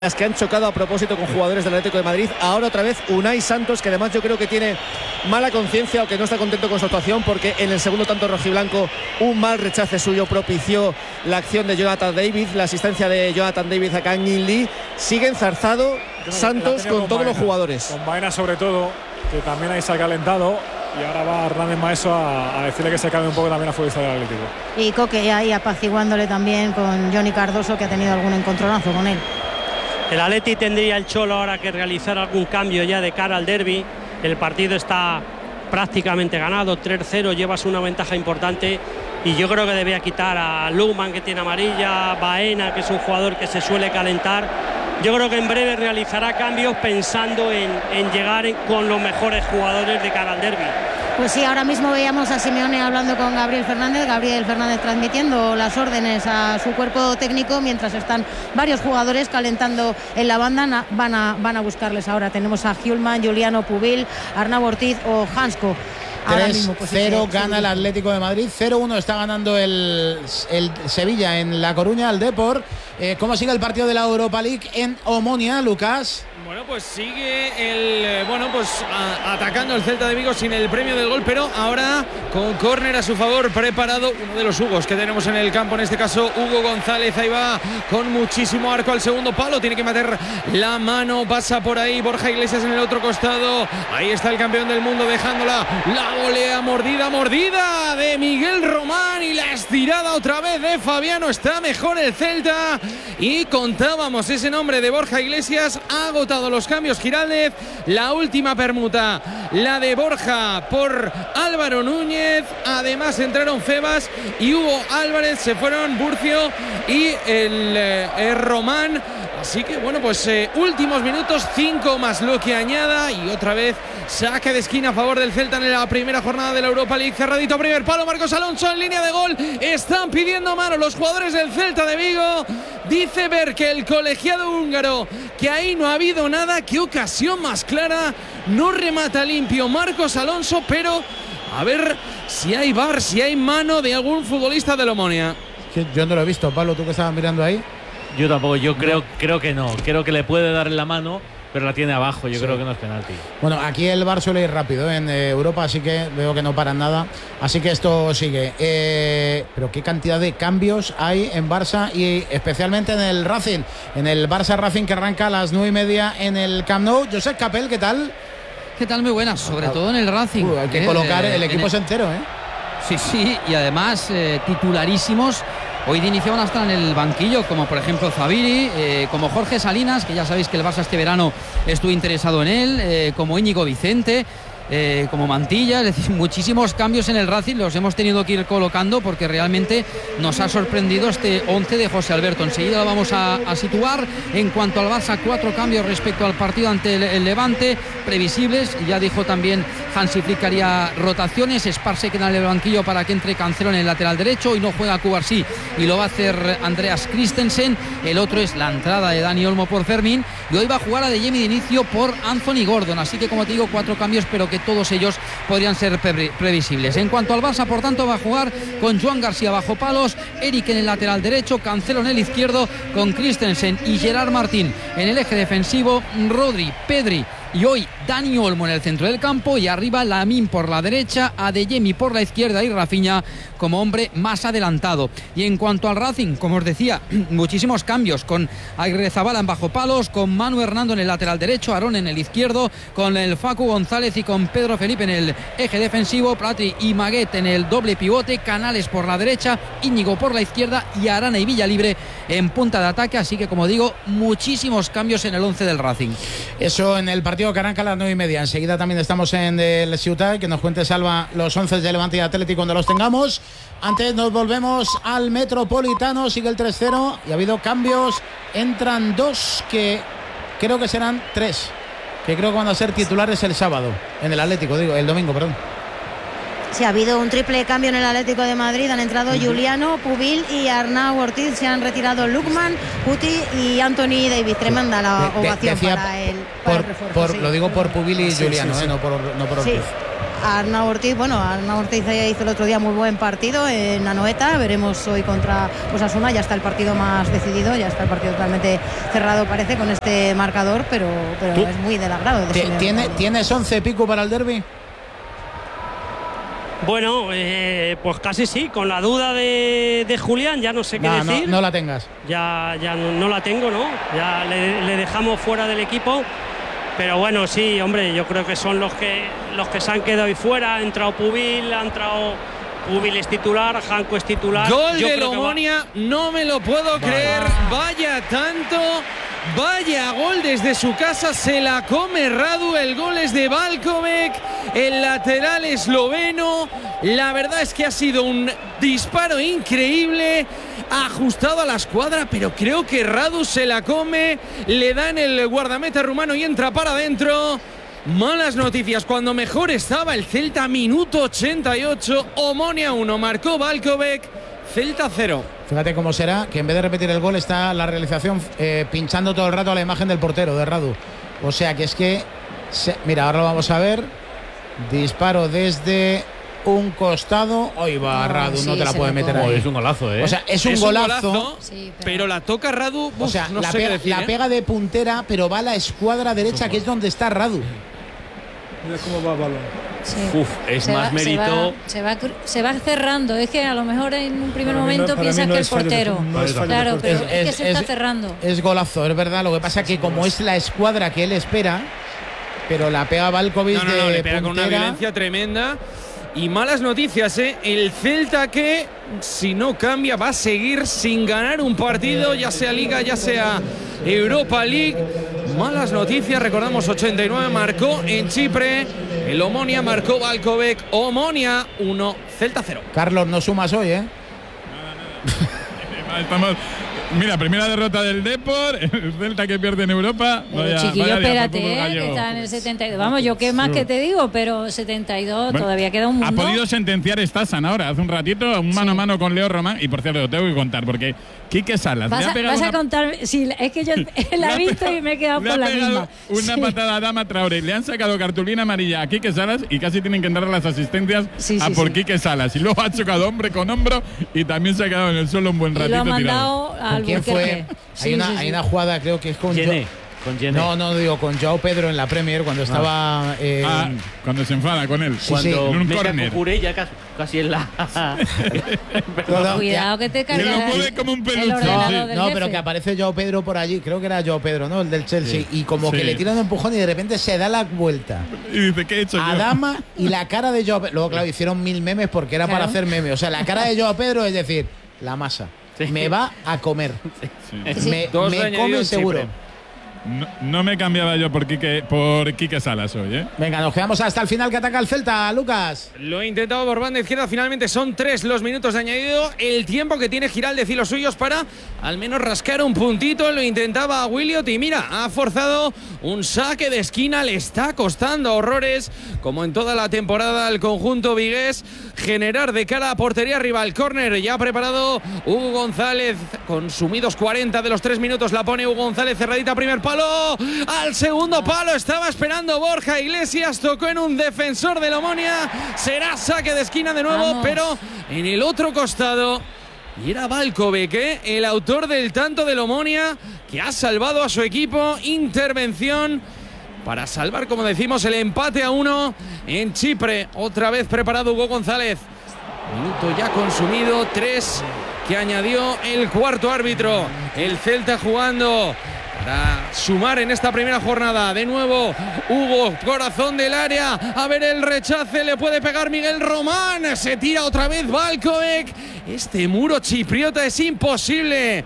las que han chocado a propósito con jugadores del Atlético de Madrid. Ahora otra vez Unai Santos, que además yo creo que tiene mala conciencia o que no está contento con su actuación, porque en el segundo tanto rojiblanco un mal rechace suyo propició la acción de Jonathan David, la asistencia de Jonathan David a Kang In Lee. Sigue enzarzado Santos con todos los jugadores. Con Baena sobre todo, que también ahí se ha calentado. Y ahora va Hernández Maeso a decirle que se calme un poco también a futbolista del Atlético. Y Coque ahí apaciguándole también con Johnny Cardoso, que ha tenido algún encontronazo con él. El Atleti tendría el Cholo ahora que realizar algún cambio ya de cara al derbi. El partido está prácticamente ganado, 3-0, llevas una ventaja importante y yo creo que debía quitar a Luhmann, que tiene amarilla, Baena, que es un jugador que se suele calentar. Yo creo que en breve realizará cambios pensando en llegar con los mejores jugadores de cara al derbi. Pues sí, ahora mismo veíamos a Simeone hablando con Gabriel Fernández transmitiendo las órdenes a su cuerpo técnico, mientras están varios jugadores calentando en la banda. Van a buscarles ahora. Tenemos a Hjulman, Juliano Pubil, Arnau Ortiz o Hansko. 3-0 gana el Atlético de Madrid, 0-1 está ganando el Sevilla en La Coruña, al Depor. ¿Cómo sigue el partido de la Europa League en Omonia, Lucas? Bueno, pues sigue atacando el Celta de Vigo sin el premio del gol, pero ahora con córner a su favor, preparado uno de los Hugos que tenemos en el campo, en este caso Hugo González. Ahí va con muchísimo arco al segundo palo, tiene que meter la mano, pasa por ahí Borja Iglesias en el otro costado. Ahí está el campeón del mundo dejándola, la volea mordida de Miguel Román y la estirada otra vez de Fabiano. Está mejor el Celta y contábamos ese nombre de Borja Iglesias. Ha agotado los cambios Giraldez, la última permuta, la de Borja por Álvaro Núñez. Además entraron Febas y Hugo Álvarez, se fueron Burcio y el Román. Así que bueno, pues últimos minutos, 5 más lo que añada y otra vez saque de esquina a favor del Celta en la primera jornada de la Europa League. Cerradito primer palo, Marcos Alonso en línea de gol. Están pidiendo mano los jugadores del Celta de Vigo. Dice Berke, el colegiado húngaro, que ahí no ha habido nada. Qué ocasión más clara. No remata limpio Marcos Alonso, pero a ver si hay VAR, si hay mano de algún futbolista del Omonia. Yo no lo he visto, Pablo, tú que estabas mirando ahí. Yo tampoco, yo creo que no. Creo que le puede dar en la mano, pero la tiene abajo. Yo creo que no es penalti. Bueno, aquí el VAR suele ir rápido en Europa, así que veo que no paran nada. Así que esto sigue. Pero qué cantidad de cambios hay en Barça y especialmente en el Racing. En el Barça Racing, que arranca a las 9:30 en el Camp Nou. Josep Capel, ¿qué tal? ¿Qué tal? Muy buenas, sobre todo en el Racing. Hay que colocar el equipo es entero, ¿eh? Sí, y además titularísimos. Hoy de inicio van a estar en el banquillo, como por ejemplo Zaviri, como Jorge Salinas, que ya sabéis que el Barça este verano estuvo interesado en él, como Íñigo Vicente, como Mantilla. Es decir, muchísimos cambios en el Racing, los hemos tenido que ir colocando porque realmente nos ha sorprendido este 11 de José Alberto. Enseguida lo vamos a situar. En cuanto al Barça, 4 cambios respecto al partido ante el Levante, previsibles. Ya dijo también Hansi Flick que haría rotaciones. Esparce queda en el banquillo para que entre Cancelo en el lateral derecho, y no juega Cubarsí y lo va a hacer Andreas Christensen. El otro es la entrada de Dani Olmo por Fermín, y hoy va a jugar a De Jemi de inicio por Anthony Gordon. Así que, como te digo, 4 cambios, pero que todos ellos podrían ser previsibles. En cuanto al Barça, por tanto, va a jugar con Joan García bajo palos, Eric en el lateral derecho, Cancelo en el izquierdo, con Christensen y Gerard Martín en el eje defensivo, Rodri, Pedri y hoy Dani Olmo en el centro del campo, y arriba Lamine por la derecha, Adeyemi por la izquierda y Rafinha como hombre más adelantado. Y en cuanto al Racing, como os decía, muchísimos cambios, con Aguirrezabala en bajo palos, con Manu Hernando en el lateral derecho, Aarón en el izquierdo, con el Facu González y con Pedro Felipe en el eje defensivo, Platri y Maguet en el doble pivote, Canales por la derecha, Íñigo por la izquierda y Arana y Villalibre en punta de ataque. Así que, como digo, muchísimos cambios en el 11 del Racing. Eso en el partido que arranca a las 9:30. Enseguida también estamos en el Ciutat, que nos cuente Salva los 11 de Levante y Atlético cuando los tengamos. Antes nos volvemos al Metropolitano, sigue el 3-0 y ha habido cambios. Entran 2 que creo que serán 3, que creo que van a ser titulares el sábado, en el Atlético, el domingo, perdón. Sí, ha habido un triple cambio en el Atlético de Madrid. Han entrado Juliano, Pubil y Arnau Ortiz. Se han retirado Lukman, Guti y Anthony Davis. Tremenda la ovación para el refuerzo. Lo digo por Pubil y Juliano, no por Ortiz. Sí. Arnau Ortiz hizo el otro día muy buen partido en Anoeta. Veremos hoy contra Osasuna. Ya está el partido más decidido, ya está el partido totalmente cerrado, parece, con este marcador, pero es muy del agrado de ¿Tienes 11, Pico, para el derbi? Bueno, pues casi sí, con la duda de Julián, ya no sé qué decir. No la tengas. Ya no la tengo, ¿no? Ya le dejamos fuera del equipo. Pero bueno, sí, hombre, yo creo que son los que se han quedado ahí fuera. Ha entrado Pubil, Pubil es titular, Janko es titular. Gol de Omonia, no me lo puedo creer. Vaya tanto. Vaya gol desde su casa, se la come Radu. El gol es de Valkovic, el lateral esloveno. La verdad es que ha sido un disparo increíble, ajustado a la escuadra, pero creo que Radu se la come, le da en el guardameta rumano y entra para adentro. Malas noticias, cuando mejor estaba el Celta, minuto 88, Omonia 1, marcó Valkovic, Celta 0. Fíjate cómo será que en vez de repetir el gol está la realización pinchando todo el rato a la imagen del portero, de Radu. O sea que es que, mira, ahora lo vamos a ver. Disparo desde un costado. Hoy va Radu, sí, no te la puede meter ahí. Es un golazo, ¿eh? O sea, es un golazo. Sí, pero la toca Radu. O sea, no la, sé pega, qué decir, la pega de puntera, pero va a la escuadra derecha, que es donde está Radu. Mira cómo va el balón. Sí. Es más mérito. Se va cerrando. Es que a lo mejor en un primer momento piensas que el portero. Claro, pero es que se está cerrando. Es golazo, es verdad. Lo que pasa que como es la escuadra que él espera, pero la pega Valkovic le pega con una violencia tremenda. Y malas noticias, el Celta, que si no cambia va a seguir sin ganar un partido, ya sea Liga, ya sea Europa League. Malas noticias, recordamos, 89 marcó en Chipre, el Omonia marcó Valkovic. Omonia 1, Celta 0. Carlos, no sumas hoy, ¿eh? Estamos... Mira, primera derrota del Depor, el Celta que pierde en Europa. Chiquillo, espérate, que está en el 72. Vamos, yo qué más que te digo, pero 72 todavía queda un mundo. Ha podido sentenciar Stasan ahora, hace un ratito, un mano a mano con Leo Román. Y por cierto, lo tengo que contar, porque Quique Salas vas a contar, sí, es que yo la he visto y me he quedado por la misma. Una patada a Dama Traoré, le han sacado cartulina amarilla a Quique Salas y casi tienen que entrar las asistencias por Quique Salas. Y luego ha chocado hombre con hombro y también se ha quedado en el suelo un buen ratito. Y lo ha mandado al ¿Quién fue? Hay una jugada, creo que es con No, digo, con Joao Pedro en la Premier cuando estaba. Cuando se enfada con él. Cuando en un córner. Ya casi en la. Cuidado que te cargas. Que lo mueve como un peluche. No, pero que aparece Joao Pedro por allí. Creo que era Joao Pedro, ¿no? El del Chelsea. Y como que le tiran un empujón y de repente se da la vuelta. Y dice, ¿qué he hecho yo? Dama y la cara de Joao Pedro. Luego, claro, hicieron 1000 memes porque era para hacer memes. O sea, la cara de Joao Pedro es decir, la masa. Me va a comer. Me come seguro. No me cambiaba yo por Quique Salas hoy, ¿eh? Venga, nos quedamos hasta el final que ataca el Celta, Lucas. Lo ha intentado por banda izquierda, finalmente son 3 los minutos de añadido. El tiempo que tiene Giraldez y los suyos para al menos rascar un puntito. Lo intentaba Williot y mira, ha forzado un saque de esquina. Le está costando horrores, como en toda la temporada, al conjunto vigués generar de cara a portería rival. Córner ya preparado Hugo González, consumidos 40 de los 3 minutos. La pone Hugo González, cerradita, primer palo. Al segundo palo estaba esperando Borja Iglesias, tocó en un defensor del Omonia. Será saque de esquina de nuevo, pero en el otro costado. Y era Valkovic, el autor del tanto del Omonia, que ha salvado a su equipo. Intervención para salvar, como decimos, el empate a 1 en Chipre. Otra vez preparado Hugo González. Minuto ya consumido, 3 que añadió el cuarto árbitro. El Celta jugando para sumar en esta primera jornada. De nuevo Hugo, corazón del área, a ver el rechace, le puede pegar Miguel Román, se tira otra vez Valkovic. Este muro chipriota es imposible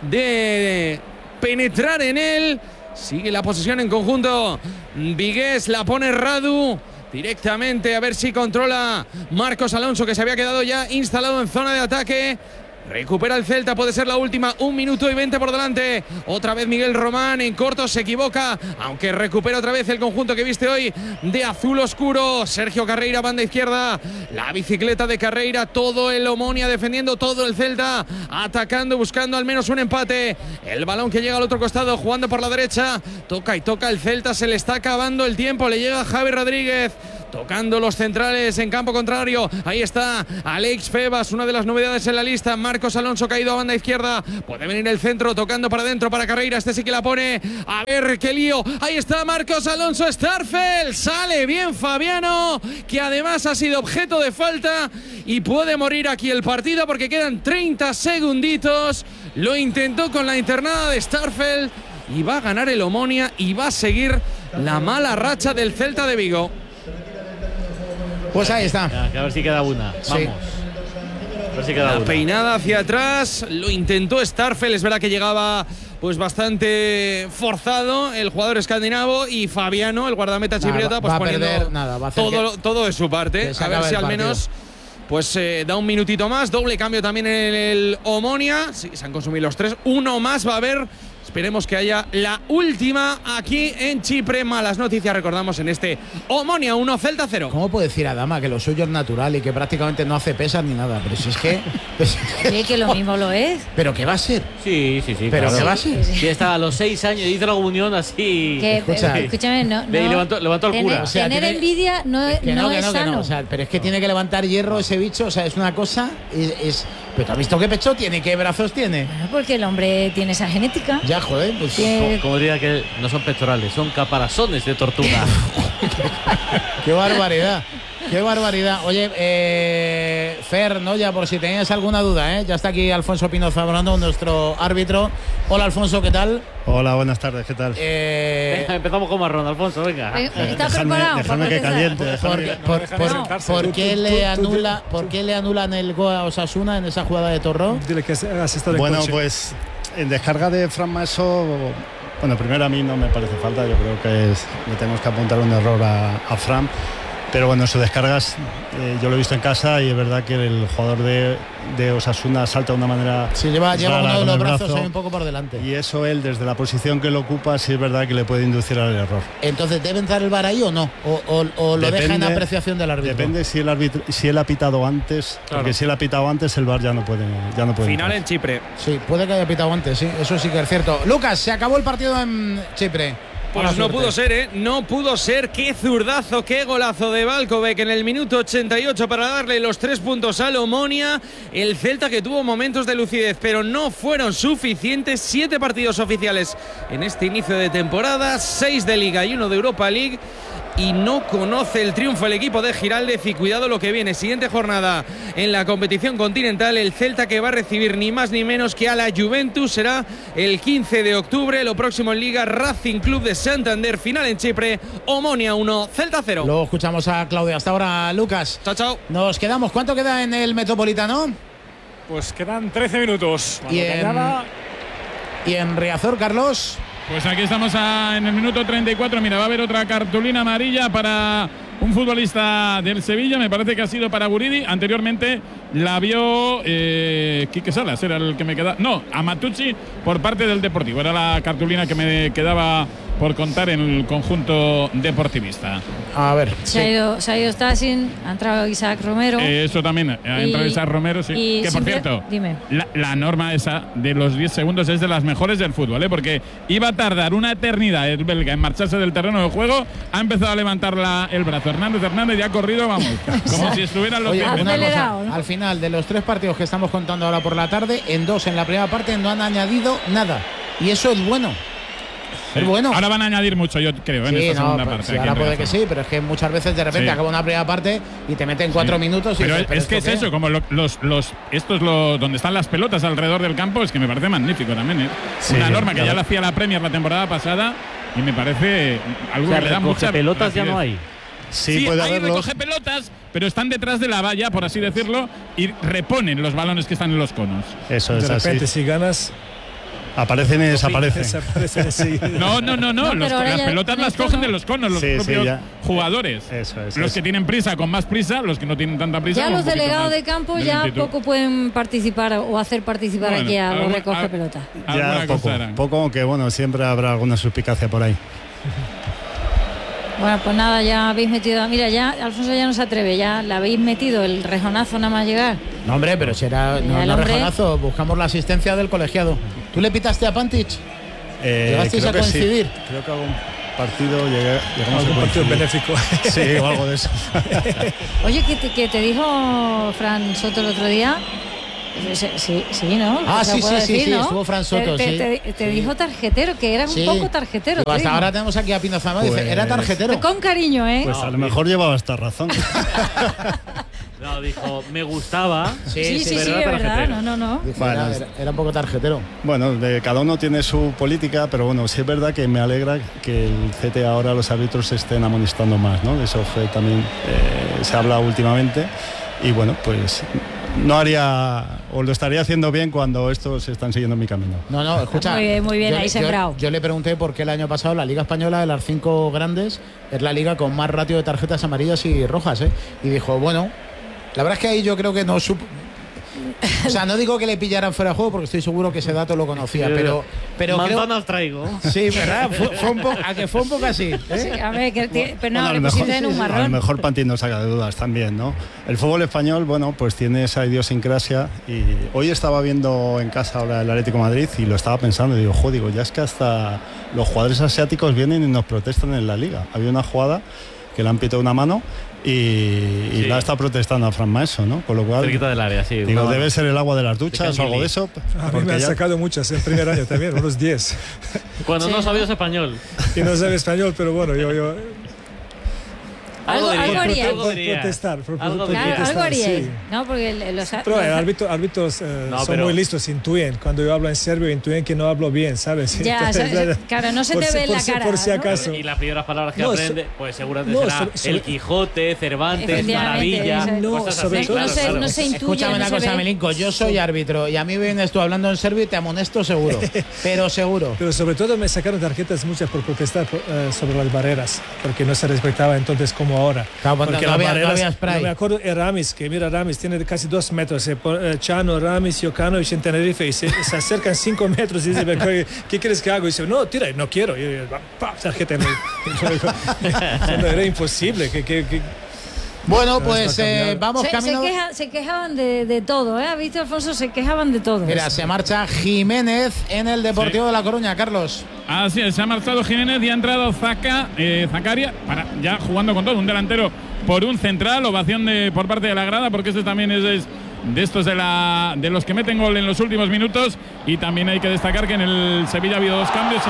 de penetrar en él. Sigue la posesión en conjunto vigués, la pone Radu directamente, a ver si controla Marcos Alonso, que se había quedado ya instalado en zona de ataque. Recupera el Celta, puede ser la última. 1 minuto y 20 por delante. Otra vez Miguel Román en corto, se equivoca, aunque recupera otra vez el conjunto que viste hoy de azul oscuro. Sergio Carreira, banda izquierda. La bicicleta de Carreira, todo el Omonia defendiendo, todo el Celta atacando, buscando al menos un empate. El balón que llega al otro costado, jugando por la derecha. Toca y toca el Celta, se le está acabando el tiempo. Le llega Javi Rodríguez. Tocando los centrales en campo contrario. Ahí está Alex Febas, una de las novedades en la lista. Marcos Alonso caído a banda izquierda. Puede venir el centro, tocando para adentro para Carreira. Este sí que la pone. A ver qué lío. Ahí está Marcos Alonso. Starfel. Sale bien Fabiano, que además ha sido objeto de falta. Y puede morir aquí el partido porque quedan 30 segunditos. Lo intentó con la internada de Starfel. Y va a ganar el Omonia y va a seguir la mala racha del Celta de Vigo. Pues ahí está. A ver si queda una. Vamos. Sí. A ver si queda una. Peinada hacia atrás. Lo intentó Starfel. Es verdad que llegaba pues bastante forzado el jugador escandinavo. Y Fabiano, el guardameta chipriota, pues va a poniendo perder, va a hacer todo de su parte. A ver si al menos pues da un minutito más. Doble cambio también en el Omonia. Sí, se han consumido los 3. Uno más va a haber. Esperemos que haya la última aquí en Chipre. Malas noticias, recordamos, en este Omonia 1, Celta 0. ¿Cómo puede decir Adama que lo suyo es natural y que prácticamente no hace pesas ni nada? Pero si es que... Sí, que lo mismo lo es. ¿Pero qué va a ser? Sí. ¿Pero qué va a ser? Sí, estaba a los 6 años y hizo la comunión así. Que, escúchame, no. Y levantó el cura. O sea, tener envidia no es sano. O sea, pero es que tiene que levantar hierro ese bicho. O sea, es una cosa... ¿Pero tú has visto qué pecho tiene? ¿Qué brazos tiene? Bueno, porque el hombre tiene esa genética. Ya, joder. Pues, como diría que no son pectorales, son caparazones de tortuga. ¡Qué barbaridad! ¡Qué barbaridad! Oye, Fer, ¿no? Ya por si tenías alguna duda, ya está aquí Alfonso Pino Zambrano, nuestro árbitro. Hola, Alfonso, ¿qué tal? Hola, buenas tardes, ¿qué tal? Empezamos con marrón, Alfonso, venga. ¿Estás preparado? Dejadme que caliente. ¿Por qué le anulan el gol a Osasuna en esa jugada de Torró? Dile que bueno, pues en descarga de Fran Maeso, bueno, primero a mí no me parece falta, yo creo que le tenemos que apuntar un error a Fran. Pero bueno, sus descargas yo lo he visto en casa y es verdad que el jugador de Osasuna salta de una manera. Sí, lleva uno de los brazos ahí un poco por delante. Y eso él, desde la posición que lo ocupa, sí es verdad que le puede inducir al error. Entonces, ¿debe entrar el VAR ahí o no? ¿O lo deja en apreciación del árbitro? Depende si él ha pitado antes, claro. Porque si él ha pitado antes, el VAR ya no puede Final entrar. En Chipre. Sí, puede que haya pitado antes, sí, eso sí que es cierto. Lucas, se acabó el partido en Chipre. Pues no pudo ser, no pudo ser. Qué zurdazo, qué golazo de Valkovec en el minuto 88 para darle los 3 puntos al Omonia. El Celta que tuvo momentos de lucidez, pero no fueron suficientes. 7 partidos oficiales en este inicio de temporada, 6 de Liga y 1 de Europa League. Y no conoce el triunfo el equipo de Giraldez. Y cuidado lo que viene, siguiente jornada en la competición continental. El Celta que va a recibir ni más ni menos que a la Juventus. Será el 15 de octubre. Lo próximo en Liga, Racing Club de Santander. Final en Chipre, Omonia 1, Celta 0. Luego escuchamos a Claudia. Hasta ahora, Lucas. Chao. Nos quedamos. ¿Cuánto queda en el Metropolitano? Pues quedan 13 minutos. Y en Riazor, Carlos. Pues aquí estamos en el minuto 34. Mira, va a haber otra cartulina amarilla para un futbolista del Sevilla. Me parece que ha sido para Guridi. Anteriormente la vio Quique Salas, era el que me quedaba. No, a Matucci por parte del Deportivo. Era la cartulina que me quedaba por contar en el conjunto deportivista. A ver. Se ha ido Stasin, ha entrado Isaac Romero. Eso también, ha entrado Isaac Romero, sí. Que por cierto, dime. La norma esa de los 10 segundos es de las mejores del fútbol, porque iba a tardar una eternidad el belga en marcharse del terreno de juego. Ha empezado a levantar el brazo Hernández y ha corrido, vamos, como si estuvieran los 10 minutos. Al final de los 3 partidos que estamos contando ahora por la tarde, en 2 en la primera parte no han añadido nada. Y eso es bueno. Sí. Bueno. Ahora van a añdir mucho, yo creo, en esta segunda parte. Sí, ahora puede que sí, pero es que muchas veces de repente acaba una primera parte y te meten 4 minutos. Pero es que es eso, como donde están las pelotas alrededor del campo, es que me parece magnífico también. Sí, una norma que ya la hacía la Premier la temporada pasada y me parece algo que le da mucha pelotas ya no hay. Sí, ahí recoge pelotas, pero están detrás de la valla, por así decirlo, y reponen los balones que están en los conos. Eso es de repente, así. si ganas Aparecen y desaparecen. Sí. No. Las pelotas las cogen de los conos los propios jugadores. Los que tienen prisa con más prisa, los que no tienen tanta prisa. Ya los delegados de campo ya poco pueden participar o hacer participar aquí a los recoge pelota. Ya poco, aunque bueno, siempre habrá alguna suspicacia por ahí. Bueno, pues nada, ya habéis metido. Mira, ya Alfonso ya no se atreve, ya le habéis metido el rejonazo nada más llegar. No, hombre, pero si era no rejonazo, buscamos la asistencia del colegiado. ¿Tú le pitaste a Pantic? ¿Llegasteis a coincidir? Sí. Creo que algún partido llegamos a un partido benéfico. Sí, o algo de eso. Oye, ¿qué te dijo Fran Soto el otro día? Sí, ¿no? Sí, ¿no? Estuvo Fran Soto, te dijo tarjetero, que era un poco tarjetero. Pues hasta ahora tenemos aquí a Pino Zamora, dice, era tarjetero. Con cariño, ¿eh? Pues a lo mejor llevaba esta razón. No, dijo, me gustaba. Sí, pero era verdad. No. Bueno, era un poco tarjetero. Bueno, cada uno tiene su política, pero bueno, sí es verdad que me alegra que el CT ahora los árbitros se estén amonestando más, ¿no? De eso también se habla últimamente. Y bueno, pues no haría, o lo estaría haciendo bien cuando estos están siguiendo mi camino. No, escucha. Muy bien, ahí sembrado. Yo le pregunté por qué el año pasado la Liga Española de las 5 grandes es la liga con más ratio de tarjetas amarillas y rojas, ¿eh? Y dijo, bueno, la verdad es que ahí yo creo que no supo. O sea, no digo que le pillaran fuera de juego porque estoy seguro que ese dato lo conocía, pero manzanas traigo. Sí, verdad, fue un poco así, ¿eh? Sí, a ver, pero no, le pusiste en un marrón. A lo mejor Pantic nos saca de dudas también, ¿no? El fútbol español, bueno, pues tiene esa idiosincrasia y hoy estaba viendo en casa ahora el Atlético de Madrid y lo estaba pensando y digo, ya es que hasta los jugadores asiáticos vienen y nos protestan en la liga. Había una jugada que le han pitado una mano y la está protestando a Fran Maeso, ¿no? Con lo cual, cerquita del área, sí. Digo, debe ser el agua de las duchas o algo de eso. A mí me han sacado muchas en primer año también, unos 10. Cuando no sabías español. Y no sabía español, pero bueno, yo Algo haría. Algo haría. Sí. No, porque pero árbitros son muy listos, intuyen. Cuando yo hablo en serbio, intuyen que no hablo bien, ¿sabes? Ya, entonces, claro, no se te ve en la cara. Por si acaso. Y las primeras palabras que aprende, pues seguramente será El Quijote, Cervantes, Maravilla, cosas así. No se intuye. Escúchame una cosa, Melinko, yo soy árbitro y a mí vienes tú hablando en serbio y te amonesto seguro, pero seguro. Pero sobre todo me sacaron tarjetas muchas por protestar sobre las barreras, porque no se respetaba entonces como ahora. Claro, porque no había spray. No me acuerdo de Ramis, que mira, Ramis tiene casi 2 metros. Chano, Ramis, Jokanovic en Tenerife y se acercan 5 metros y dice, ¿qué quieres que haga? Y dice, no, tira, no quiero. Y tarjeta. Era imposible. Bueno, pues vamos camino. Se quejaban de todo, ¿eh? ¿Has visto, Alfonso? Se quejaban de todo. Mira, se marcha Jiménez en el Deportivo de La Coruña, Carlos. Así es, se ha marchado Jiménez y ha entrado Zakaria, ya jugando con todo, un delantero por un central, ovación por parte de la grada, porque este también es de estos de los que meten gol en los últimos minutos. Y también hay que destacar que en el Sevilla ha habido 2 cambios.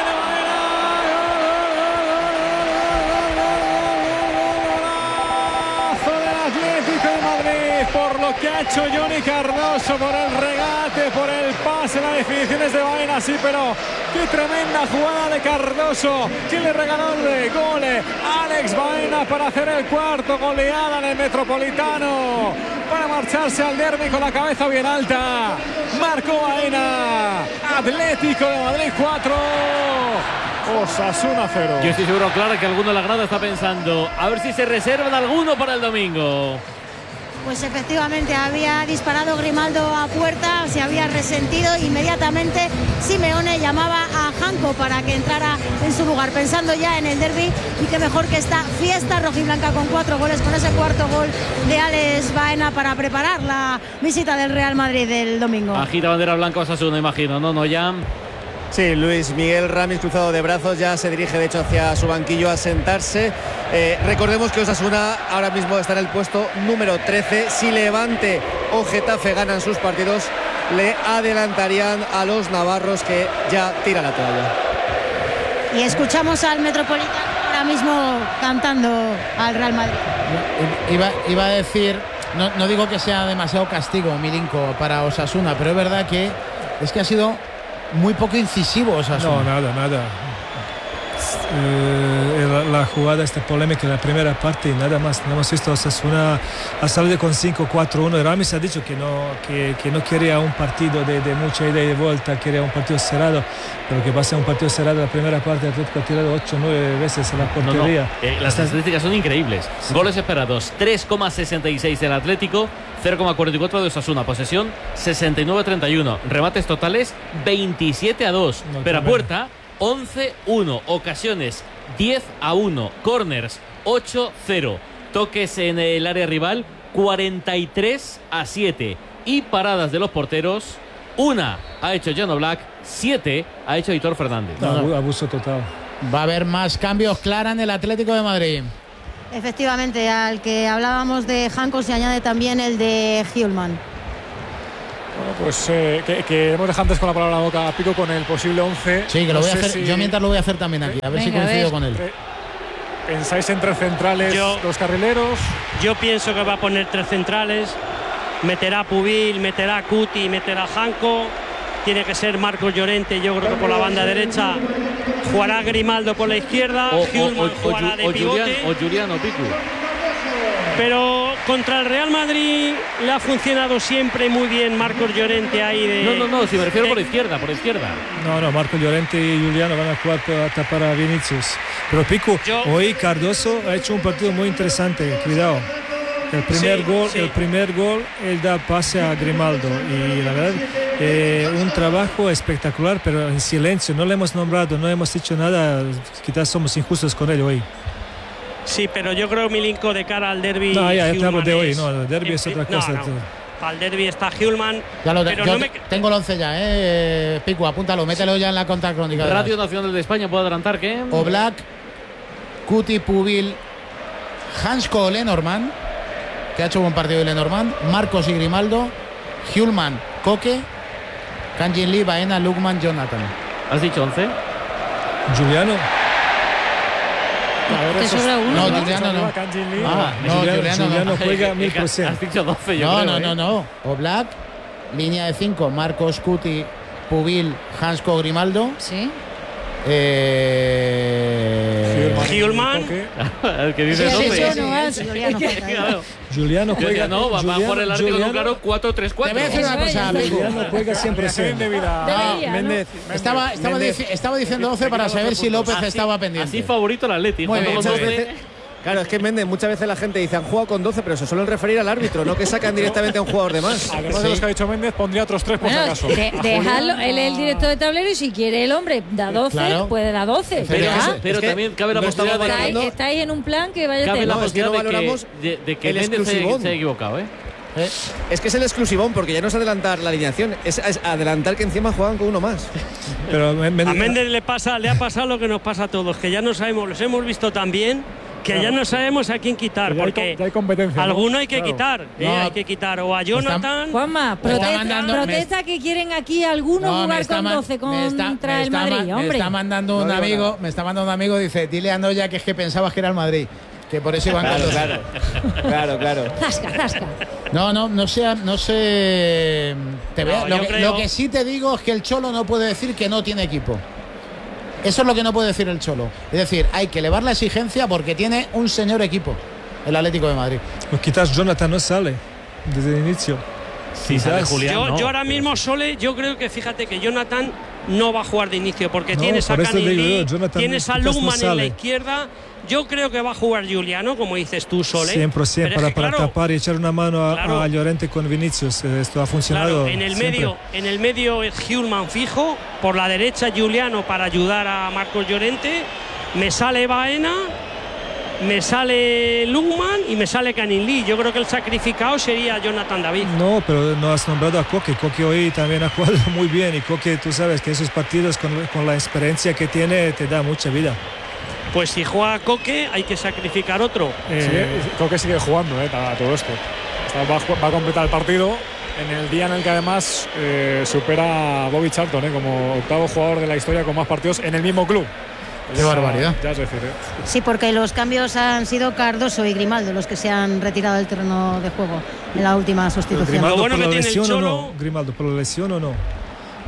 Por lo que ha hecho Johnny Cardoso, por el regate, por el pase, las definiciones de Baena, sí, pero qué tremenda jugada de Cardoso, que le regaló el gol a Alex Baena para hacer el 4º goleada en el Metropolitano, para marcharse al derbi con la cabeza bien alta. Marcó Baena, Atlético de Madrid 4, Osasuna 0. Yo estoy seguro, claro, que alguno de la grada está pensando a ver si se reservan alguno para el domingo. Pues efectivamente había disparado Grimaldo a puerta, se había resentido. Inmediatamente Simeone llamaba a Janko para que entrara en su lugar, pensando ya en el derbi, y que mejor que esta fiesta rojiblanca con 4 goles, con ese 4º gol de Alex Baena para preparar la visita del Real Madrid del domingo. Agita bandera blanca Osasuna, imagino, ¿no, Jan? Sí, Luis Miguel Ramis, cruzado de brazos, ya se dirige de hecho hacia su banquillo a sentarse. Recordemos que Osasuna ahora mismo está en el puesto número 13. Si Levante o Getafe ganan sus partidos, le adelantarían a los navarros, que ya tiran la toalla. Y escuchamos al Metropolitano ahora mismo cantando al Real Madrid. Iba a decir, no digo que sea demasiado castigo, Milinko, para Osasuna, pero es verdad que ha sido muy poco incisivo Osasuna. No, nada. esta jugada, esta polémica en la primera parte y nada más. No hemos visto a Osasuna a salir con 5-4-1. Ramis ha dicho que no quería un partido de mucha ida y vuelta, quería un partido cerrado, pero que pasa un partido cerrado la primera parte. El Atlético ha tirado 8-9 veces a la portería. Las estadísticas son increíbles. Sí. Goles esperados 3,66 del Atlético, 0,44 de Osasuna. Posesión 69-31. Remates totales 27-2. Pero a puerta 11-1. Ocasiones 10-1. Corners 8-0. Toques en el área rival 43-7. Y paradas de los porteros, una ha hecho Jan Oblak, 7 ha hecho Aitor Fernández. Abuso total. Va a haber más cambios, Clara, en el Atlético de Madrid. Efectivamente, al que hablábamos de Janko se añade también el de Hjulmand. Bueno, pues que hemos dejado antes con la palabra en la boca a Pico con el posible 11. Sí, que lo voy a hacer. Yo mientras lo voy a hacer también aquí, a ver si coincido con él. ¿Pensáis en 3 centrales, los carrileros? Yo pienso que va a poner 3 centrales. Meterá a Pubil, meterá a Cuti, meterá a Janko. Tiene que ser Marcos Llorente, yo creo que por la banda derecha. Jugará Grimaldo por la izquierda. Hjulmand jugará de pivote. O Juliano Pico. Pero contra el Real Madrid le ha funcionado siempre muy bien Marcos Llorente ahí de... No, si me refiero por izquierda. No, Marcos Llorente y Juliano van a jugar para tapar a Vinicius. Pero Pico, hoy Cardoso ha hecho un partido muy interesante, cuidado. El primer gol, él da pase a Grimaldo y la verdad, un trabajo espectacular, pero en silencio, no le hemos nombrado, no hemos dicho nada, quizás somos injustos con él hoy. Sí, pero yo creo, Milinko, de cara al derbi. No, ya te hablo de hoy, no, el derbi es otra cosa. Al derbi está Hjulmand. Tengo el 11 ya, Pico, apúntalo, mételo ya en la cuenta crónica. Radio Nacional de España, puedo adelantar que Oblak, Cuti, Pubil, Hansko Lenormand, que ha hecho buen partido de Lenormand, Marcos y Grimaldo, Hjulmand, Koke, Kanjin Lee, Baena, Lukman, Jonathan. ¿Has dicho 11? Juliano. Te sobra uno. No, Juliano no. Juliano juega 1000%. Has dicho 12, yo creo. No. Oblak, línea de 5, Marcos, Cuti, Pubil, Hansko, Grimaldo. Sí. Hjulmand. El que dice 12. Juliano juega. Va a jugar el Atlético con claro 4-3-4. Te voy a decir una cosa, Juliano juega siempre. Méndez. Estaba diciendo 12 para saber si López estaba pendiente. Así favorito el Atlético. Claro, es que Méndez, muchas veces la gente dice han jugado con 12, pero se suelen referir al árbitro, no que sacan directamente a un jugador de más. Además de los que ha dicho Méndez, pondría otros 3 por si acaso. Dejarlo, él es el director de tablero y si quiere el hombre da 12, puede dar 12. Pero también cabe la posibilidad de que estáis en un plan que vaya a tener. Cabe la posibilidad de que Méndez se ha equivocado, Es que es el exclusivón, porque ya no es adelantar la alineación, es adelantar que encima juegan con uno más. Pero a Méndez le ha pasado lo que nos pasa a todos, que ya no sabemos, los hemos visto tan bien que ya no sabemos a quién quitar, porque ya hay competencia, alguno hay que quitar, hay que quitar o a Jonathan. Juanma, protesta que quieren aquí algunos jugar con 12 contra el Madrid, hombre. Me está mandando un amigo, dice, dile a Noya que es que pensabas que era el Madrid. Que por eso iban claro. Zasca. No sé. Lo que sí te digo es que el Cholo no puede decir que no tiene equipo. Eso es lo que no puede decir el Cholo. Es decir, hay que elevar la exigencia porque tiene un señor equipo, el Atlético de Madrid. Pues quizás Jonathan no sale desde el inicio. Sí, sale Julián. Yo ahora mismo, Sole, yo creo que fíjate que Jonathan no va a jugar de inicio porque tienes a Canilí, tienes a Lukman en la izquierda. Yo creo que va a jugar Juliano, como dices tú, Sole. 100% para tapar y echar una mano a Llorente con Vinicius. Esto ha funcionado. En el medio es Hjulmand fijo, por la derecha Juliano para ayudar a Marcos Llorente. Me sale Baena, me sale Lukman y me sale Canilí. Yo creo que el sacrificado sería Jonathan David. No, pero no has nombrado a Koke. Koke hoy también ha jugado muy bien y Koke, tú sabes que esos partidos con la experiencia que tiene te da mucha vida. Pues si juega Koke hay que sacrificar otro. Koke sigue jugando a todo esto. Va a completar el partido en el día en el que además supera a Bobby Charlton como octavo jugador de la historia con más partidos en el mismo club. Qué barbaridad. Ya es decir, Sí, porque los cambios han sido Cardoso y Grimaldo los que se han retirado del terreno de juego en la última sustitución. ¿Grimaldo por la lesión o no? ¿Grimaldo por la lesión o no?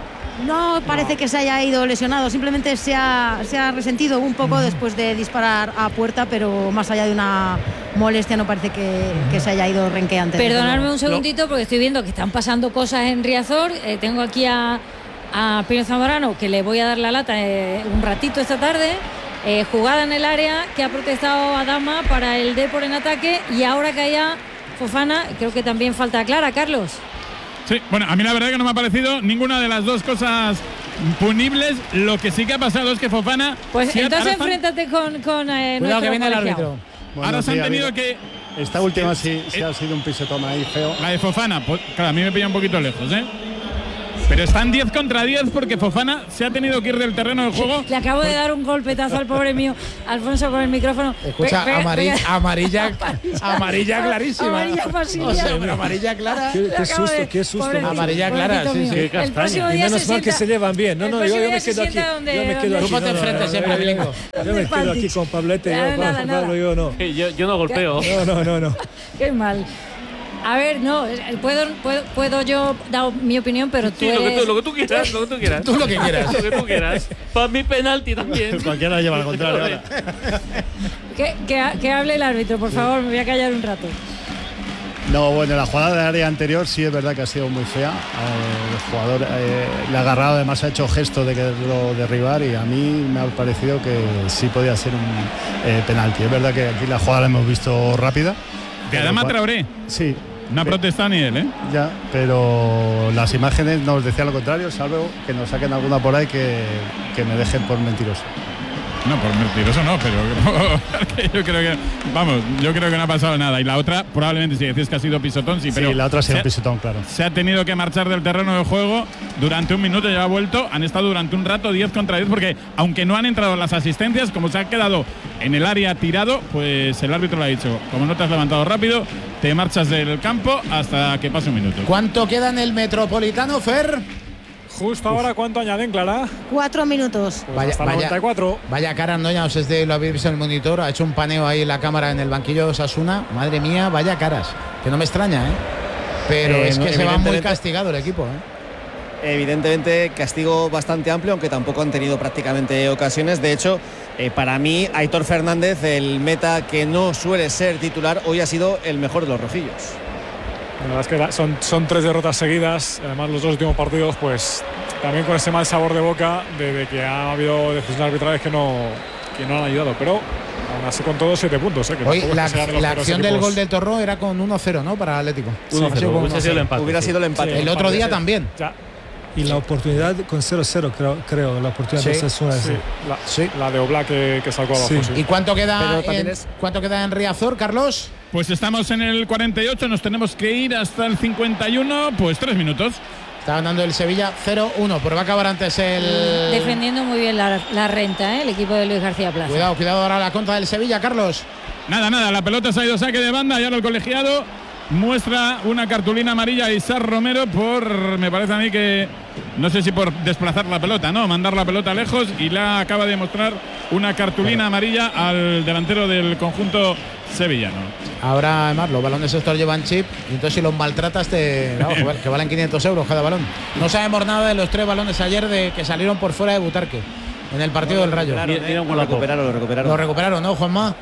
No parece que se haya ido lesionado, simplemente se ha resentido un poco después de disparar a puerta, pero más allá de una molestia no parece que se haya ido renqueante. Perdonadme un segundito porque estoy viendo que están pasando cosas en Riazor. Tengo aquí a Pino Zamorano, que le voy a dar la lata un ratito esta tarde. Jugada en el área que ha protestado Adama para el Depor en ataque, y ahora que haya Fofana, creo que también falta clara, Carlos. Sí, bueno, a mí la verdad que no me ha parecido ninguna de las dos cosas punibles. Lo que sí que ha pasado es que Fofana... Pues entonces enfréntate con cuidado que viene el árbitro. Bueno, ahora se han tenido que... Esta última sí ha sido un pisotón ahí feo. La de Fofana, pues, claro, a mí me pilla un poquito lejos, ¿eh? Pero están 10 contra 10 porque Fofana se ha tenido que ir del terreno del juego. Le acabo de dar un golpetazo al pobre mío, Alfonso, con el micrófono. Escucha, amarilla clarísima. Amarilla pasiva. O sea, pero amarilla clara. Qué susto. Amarilla clara, sí. El próximo día y menos mal que se llevan bien. No, yo me quedo aquí. Tú ponte enfrente siempre, Blinco. Yo me quedo aquí con Pablete. Pablo, yo no. Yo no golpeo. No. Qué mal. A ver, no, puedo yo dar mi opinión, pero tú eres... Lo que tú quieras. Tú lo que quieras. Lo que tú quieras. Para mí penalti también. Cualquiera lleva al contrario ahora. Que hable el árbitro, por favor, me voy a callar un rato. No, bueno, la jugada de área anterior sí es verdad que ha sido muy fea. El jugador le ha agarrado, además ha hecho gesto de quererlo derribar, y a mí me ha parecido que sí podía ser un penalti. Es verdad que aquí la jugada la hemos visto rápida. De Adama Traoré. Sí. No ha protestado ni él, ¿eh? Ya, pero las imágenes nos decían lo contrario, salvo que nos saquen alguna por ahí que me dejen por mentiroso. No, por mentiroso no, pero yo creo que no ha pasado nada. Y la otra, probablemente, si decís que ha sido pisotón, sí, pero... Sí, la otra ha sido pisotón, claro. Se ha tenido que marchar del terreno de juego durante un minuto, ya ha vuelto. Han estado durante un rato 10 contra 10, porque aunque no han entrado las asistencias, como se ha quedado en el área tirado, pues el árbitro le ha dicho, como no te has levantado rápido, te marchas del campo hasta que pase un minuto. ¿Cuánto queda en el Metropolitano, Fer? Justo ahora, ¿cuánto añaden, Clara? 4 minutos. Pues hasta 94. Vaya cara, Andoña, lo habéis visto en el monitor, ha hecho un paneo ahí en la cámara en el banquillo de Osasuna. Madre mía, vaya caras. Que no me extraña, ¿eh? Pero es que se va muy castigado el equipo, ¿eh? Evidentemente, castigo bastante amplio, aunque tampoco han tenido prácticamente ocasiones. De hecho, para mí, Aitor Fernández, el meta que no suele ser titular, hoy ha sido el mejor de los rojillos. La verdad es que son 3 derrotas seguidas, además los 2 últimos partidos, pues también con ese mal sabor de boca de que ha habido decisiones arbitrales que no han ayudado, pero aún así con todos 7 puntos. Hoy la acción del gol del Torro era con 1-0, ¿no? Para Atlético. 1-0, hubiera sido el empate. Sí, el otro día también. Ya. Y la oportunidad con 0-0, creo, la oportunidad de Osasuna. Sí. La de Oblak que sacó abajo. Sí. ¿Y cuánto queda en Riazor, Carlos? Pues estamos en el 48, nos tenemos que ir hasta el 51, pues 3 minutos. Está ganando el Sevilla 0-1, pero va a acabar antes el... Defendiendo muy bien la renta, el equipo de Luis García Plaza. Cuidado ahora la contra del Sevilla, Carlos. Nada, la pelota se ha ido saque de banda, y ahora el colegiado muestra una cartulina amarilla a Isar Romero me parece a mí que, no sé si por desplazar la pelota, no, mandar la pelota lejos, y la acaba de mostrar una cartulina amarilla al delantero del conjunto sevillano. Ahora, además, los balones estos llevan chip, y entonces si los maltratas que valen 500 euros cada balón. No sabemos nada de los 3 balones ayer que salieron por fuera de Butarque en el partido del Rayo. Lo recuperaron. Lo recuperaron, ¿no, Juanma?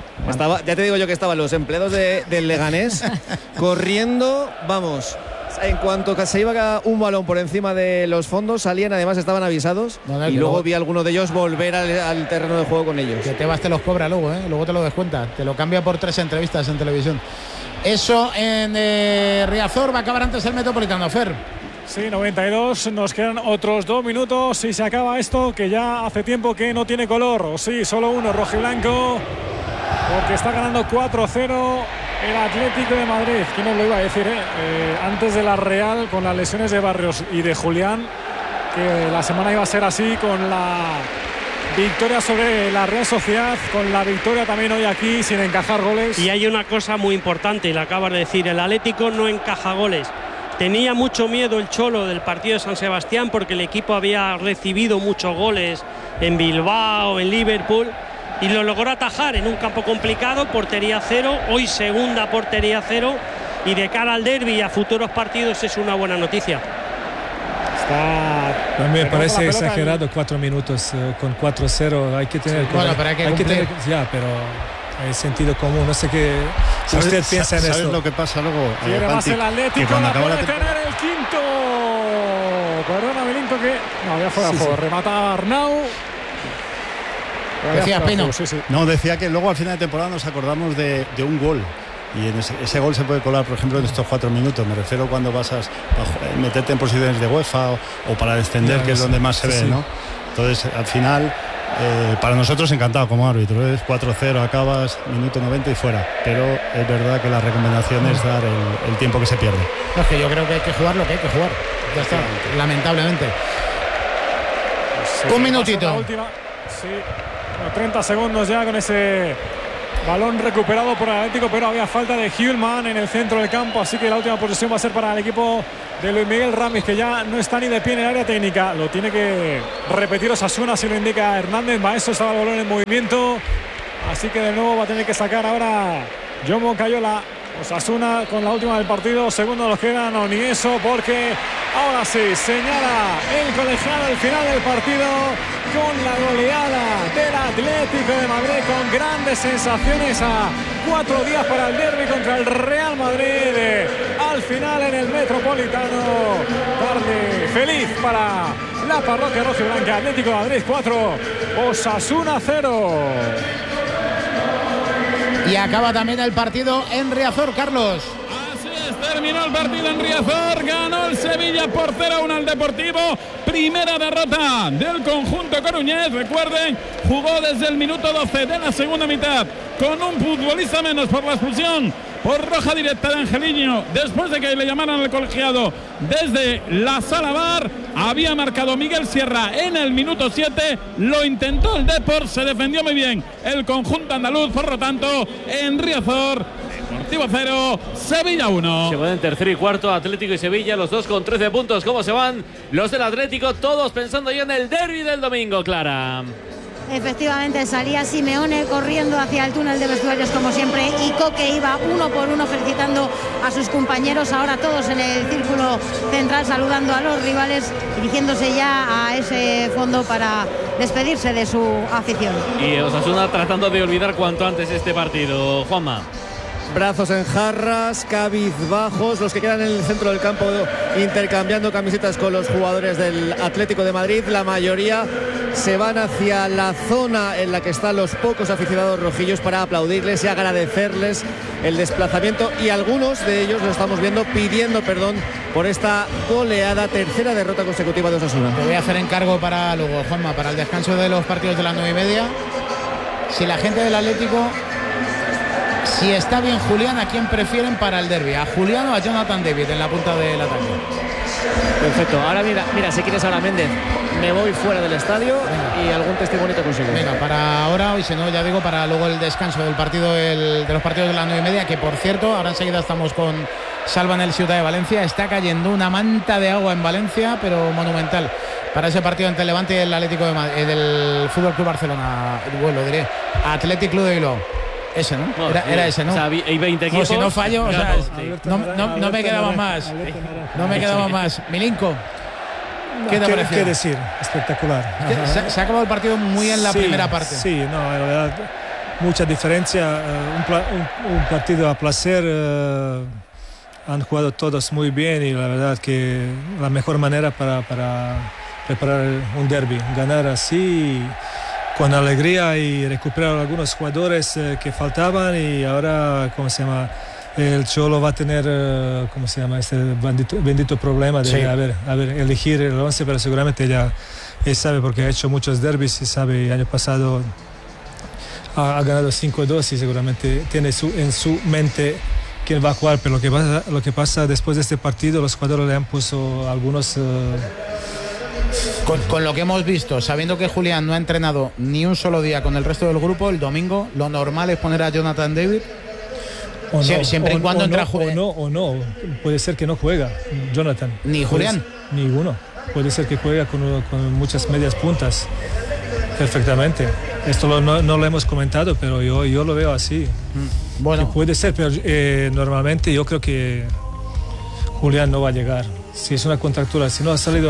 Ya te digo yo que estaban los empleados del Leganés corriendo, vamos. En cuanto se iba un balón por encima de los fondos, salían, además estaban avisados, y luego vi a alguno de ellos volver al terreno de juego con ellos. Que Tebas te los cobra luego, luego te lo descuenta, te lo cambia por 3 entrevistas en televisión. Eso en Riazor, va a acabar antes el Metropolitano, Fer. Sí, 92, nos quedan otros 2 minutos y se acaba esto que ya hace tiempo que no tiene color. O sí, solo uno, rojiblanco, porque está ganando 4-0 el Atlético de Madrid. ¿Quién nos lo iba a decir? Antes de la Real, con las lesiones de Barrios y de Julián, que la semana iba a ser así, con la victoria sobre la Real Sociedad, con la victoria también hoy aquí sin encajar goles. Y hay una cosa muy importante, y la acabas de decir, el Atlético no encaja goles. Tenía mucho miedo el Cholo del partido de San Sebastián, porque el equipo había recibido muchos goles en Bilbao, en Liverpool, y lo logró atajar en un campo complicado. Portería 0, hoy segunda portería 0, y de cara al derbi y a futuros partidos es una buena noticia. Está A mí me parece exagerado 4 minutos con 4-0. Hay que tener. Bueno, pero hay que tener. Ya, pero hay sentido común. No sé qué usted piensa en esto. ¿Sabes lo que pasa luego? Quiere más el Atlético, la puede tener el quinto. Perdona, Milinko, que no había fuera de juego. Remata Arnau. Decía Pino. Sí. No, decía que luego al final de temporada nos acordamos de un gol. Y en ese gol se puede colar, por ejemplo, en estos 4 minutos. Me refiero cuando vas a meterte en posiciones de UEFA o para descender, que es donde más se ve, ¿no? Entonces, al final, para nosotros encantado como árbitro. Es 4-0, acabas, minuto 90 y fuera. Pero es verdad que la recomendación es dar el tiempo que se pierde. No, es que yo creo que hay que jugar lo que hay que jugar. Ya está, lamentablemente. Sí, un minutito. Sí, 30 segundos ya con ese balón recuperado por el Atlético, pero había falta de Hjulman en el centro del campo, así que la última posesión va a ser para el equipo de Luis Miguel Ramis, que ya no está ni de pie en el área técnica. Lo tiene que repetir Osasuna, si lo indica Hernández. Maestro, estaba el balón en movimiento, así que de nuevo va a tener que sacar ahora Jomo Cayola. Osasuna con la última del partido, segundos los quedan, o ni eso, porque ahora sí señala el colegiado al final del partido con la goleada del Atlético de Madrid, con grandes sensaciones a 4 días para el derbi contra el Real Madrid. Al final en el Metropolitano, tarde feliz para la parroquia rojiblanca. Atlético de Madrid 4, Osasuna 0. Y acaba también el partido en Riazor, Carlos. Así es, terminó el partido en Riazor, ganó el Sevilla por 0-1 al Deportivo. Primera derrota del conjunto coruñés. Recuerden, jugó desde el minuto 12 de la segunda mitad con un futbolista menos por la expulsión por roja directa de Angeliño, después de que le llamaran al colegiado desde la sala VAR. Había marcado Miguel Sierra en el minuto 7, lo intentó el Depor, se defendió muy bien el conjunto andaluz. Por lo tanto, en Riazor, Deportivo 0, Sevilla 1. Se van en tercero y cuarto Atlético y Sevilla, los dos con 13 puntos. ¿Cómo se van los del Atlético? Todos pensando ya en el derbi del domingo, Clara. Efectivamente, salía Simeone corriendo hacia el túnel de vestuarios como siempre, y Coque iba uno por uno felicitando a sus compañeros, ahora todos en el círculo central saludando a los rivales, dirigiéndose ya a ese fondo para despedirse de su afición. Y Osasuna tratando de olvidar cuanto antes este partido, Juanma. Brazos en jarras, cabizbajos, los que quedan en el centro del campo intercambiando camisetas con los jugadores del Atlético de Madrid. La mayoría se van hacia la zona en la que están los pocos aficionados rojillos para aplaudirles y agradecerles el desplazamiento, y algunos de ellos lo estamos viendo pidiendo perdón por esta goleada, tercera derrota consecutiva de Osasuna. Te voy a hacer encargo para luego, Juanma, para el descanso de los partidos de las 9:30. Si la gente del Atlético, si está bien Julián, ¿a quién prefieren para el derbi? ¿A Julián o a Jonathan David en la punta del ataque? Perfecto. Ahora mira, si quieres ahora Méndez, me voy fuera del estadio. Venga. Y algún testimonio te consigo. Venga, para ahora, y si no, ya digo, para luego el descanso del partido de los partidos de las 9:30, que por cierto, ahora enseguida estamos con Salva en el Ciudad de Valencia. Está cayendo una manta de agua en Valencia, pero monumental, para ese partido entre Levante y el Atlético de Madrid, del Fútbol Club Barcelona. Bueno, lo diré, Athletic Club de Bilbao. Ese, ¿no? Era ese, ¿no? O sea, hay 20 equipos. No, si no fallo, o sea, sí. no me quedaba más. No me quedaba más. Milinko, ¿qué te pareció? ¿Qué decir? Espectacular. Se ha acabado el partido muy en la primera parte. Sí, no, en verdad, mucha diferencia. Un partido a placer. Han jugado todos muy bien, y la verdad que la mejor manera para preparar un derbi, ganar así, con alegría, y recuperar algunos jugadores que faltaban. Y ahora, ¿cómo se llama? El Cholo va a tener, ¿cómo se llama? Este bendito problema de elegir el 11, pero seguramente ya él sabe, porque ha hecho muchos derbis y sabe. El año pasado ha ganado 5-2 y seguramente tiene en su mente quién va a jugar. Pero lo que pasa después de este partido, los jugadores le han puesto algunos... Con lo que hemos visto, sabiendo que Julián no ha entrenado ni un solo día con el resto del grupo, el domingo lo normal es poner a Jonathan David. O no, siempre y cuando entra Julián. O no, puede ser que no juega Jonathan. Ni Julián. Ninguno. Puede ser que juega con muchas medias puntas. Perfectamente. Esto no lo hemos comentado, pero yo lo veo así. Bueno. Que puede ser, pero normalmente yo creo que Julián no va a llegar. si es una contractura, si no ha salido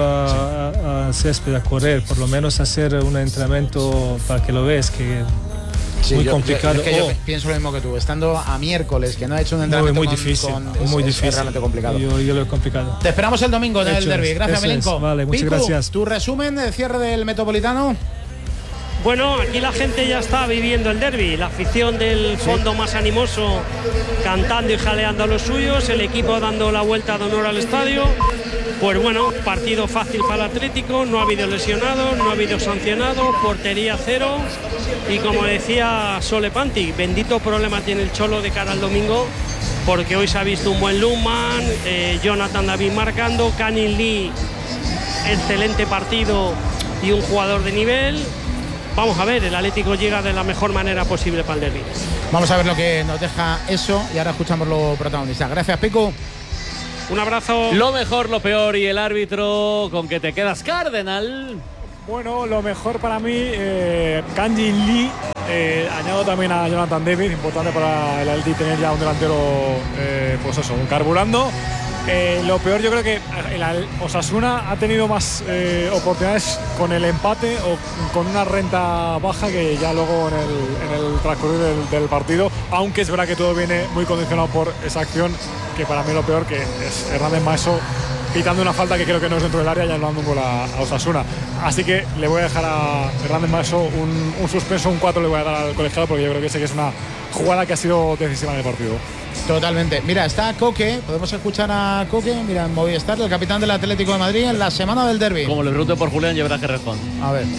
a césped a correr, por lo menos hacer un entrenamiento para que lo veas, que es muy complicado. Yo pienso lo mismo que tú, estando a miércoles, que no ha hecho un entrenamiento muy difícil, muy difícil. Es realmente complicado. Yo lo he complicado. Te esperamos el domingo en el derbi. Gracias, Milenko. Vale, muchas gracias. Tu resumen de cierre del Metropolitano. Bueno, aquí la gente ya está viviendo el derbi, la afición del fondo más animoso cantando y jaleando a los suyos, el equipo dando la vuelta de honor al estadio. Pues bueno, partido fácil para el Atlético, no ha habido lesionados, no ha habido sancionados, portería cero y como decía Sole Panti, bendito problema tiene el Cholo de cara al domingo, porque hoy se ha visto un buen Lundman, Jonathan David marcando, Canning Lee, excelente partido y un jugador de nivel. Vamos a ver, el Atlético llega de la mejor manera posible para el derbi. Vamos a ver lo que nos deja eso y ahora escuchamos los protagonistas. Gracias, Pico. Un abrazo. Lo mejor, lo peor y el árbitro, ¿con qué te quedas, Cardenal? Bueno, lo mejor para mí, Canning Lee. Añado también a Jonathan David, importante para el Atlético tener ya un delantero, pues eso, carburando. Lo peor, yo creo que el Osasuna ha tenido más oportunidades con el empate o con una renta baja que ya luego en el transcurrir del partido, aunque es verdad que todo viene muy condicionado por esa acción, que para mí lo peor, que es Hernández Maeso pitando una falta que creo que no es dentro del área y anulando un gol a Osasuna. Así que le voy a dejar a Hernández Maeso un suspenso, un 4 le voy a dar al colegiado, porque yo creo que sé que es una jugada que ha sido decisiva en el partido. Totalmente. Mira, está Coque, podemos escuchar a Coque, mira, en Movistar, el capitán del Atlético de Madrid en la semana del derbi. Como le pregunto por Julián, ya verás que responde. A ver,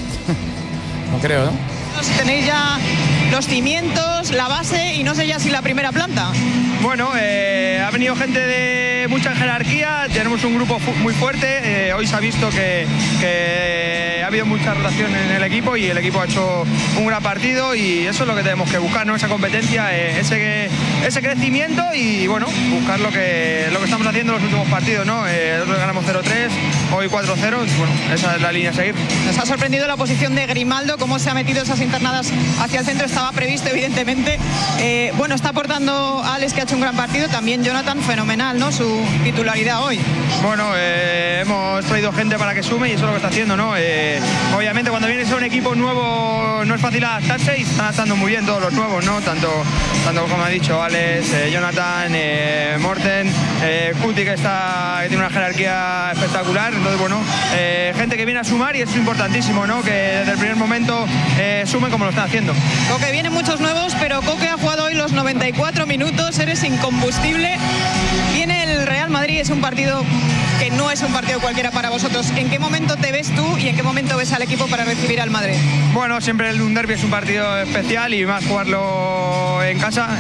no creo, ¿no? Tenéis ya los cimientos, la base y no sé ya si la primera planta. Bueno, ha venido gente de mucha jerarquía, tenemos un grupo muy fuerte, hoy se ha visto que ha habido mucha rotación en el equipo y el equipo ha hecho un gran partido y eso es lo que tenemos que buscar, ¿no? Esa competencia, ese crecimiento y bueno, buscar lo que estamos haciendo en los últimos partidos, ¿no? Nosotros ganamos 0-3, hoy 4-0, bueno, esa es la línea a seguir. Nos ha sorprendido la posición de Grimaldo, cómo se ha metido esas internadas hacia el centro, estaba previsto evidentemente. Bueno, está aportando Alex, que ha hecho un gran partido, también Jonathan, fenomenal, ¿no? Su titularidad hoy. Bueno, hemos traído gente para que sume y eso es lo que está haciendo, ¿no? Obviamente cuando vienes a un equipo nuevo no es fácil adaptarse y están adaptando muy bien todos los nuevos, ¿no? Tanto como ha dicho Alex, Jonathan, Morten, Cuti que tiene una jerarquía espectacular, entonces bueno, gente que viene a sumar y eso es importantísimo, ¿no? Que desde el primer momento sumen como lo están haciendo. Coque, vienen muchos nuevos, pero Coque ha jugado hoy los 94 minutos, eres incombustible. Viene el Real Madrid, es un partido que no es un partido cualquiera para vosotros. ¿En qué momento te ves tú y en qué momento ves al equipo para recibir al Madrid? Bueno, siempre un derbi es un partido especial y más jugarlo en casa.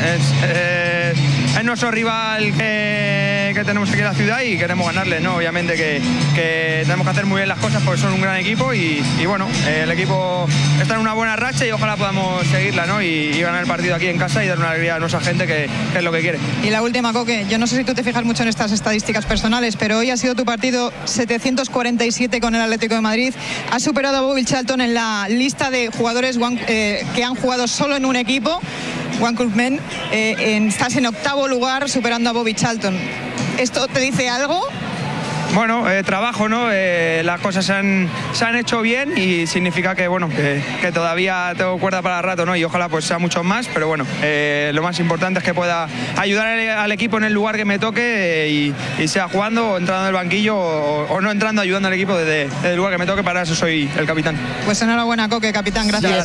Es nuestro rival que tenemos aquí en la ciudad y queremos ganarle, ¿no? Obviamente que tenemos que hacer muy bien las cosas porque son un gran equipo y bueno, el equipo está en una buena racha y ojalá podamos seguirla, ¿no? Y ganar el partido aquí en casa y dar una alegría a nuestra gente que es lo que quiere. Y la última, Coque, yo no sé si tú te fijas mucho en estas estadísticas personales, pero hoy ha sido tu partido 747 con el Atlético de Madrid. Has superado a Bobby Charlton en la lista de jugadores que han jugado solo en un equipo, One Club Men. Estás en 8º lugar superando a Bobby Charlton. ¿Esto te dice algo? Bueno, trabajo, ¿no? Las cosas se han hecho bien y significa que, bueno, que todavía tengo cuerda para rato, ¿no? Y ojalá pues sea mucho más, pero bueno, lo más importante es que pueda ayudar al equipo en el lugar que me toque y sea jugando o entrando en el banquillo o no entrando, ayudando al equipo desde el lugar que me toque, para eso soy el capitán. Pues enhorabuena, Coque, capitán, gracias.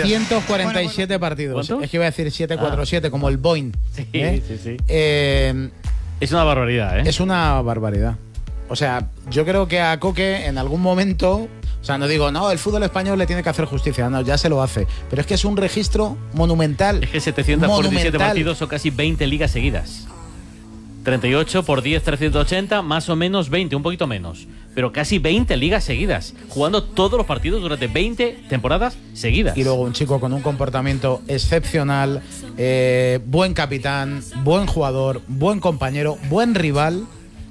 747 partidos. ¿Cuánto? Es que iba a decir 747, como el Boeing. Sí, sí. Es una barbaridad, ¿eh? Es una barbaridad. O sea, yo creo que a Coque en algún momento, o sea, no digo, no, el fútbol español le tiene que hacer justicia, no, ya se lo hace. Pero es que es un registro monumental. Es que 747 partidos son casi 20 ligas seguidas. 38 por 10, 380, más o menos 20, un poquito menos. Pero casi 20 ligas seguidas, jugando todos los partidos durante 20 temporadas seguidas. Y luego un chico con un comportamiento excepcional, buen capitán, buen jugador, buen compañero, buen rival.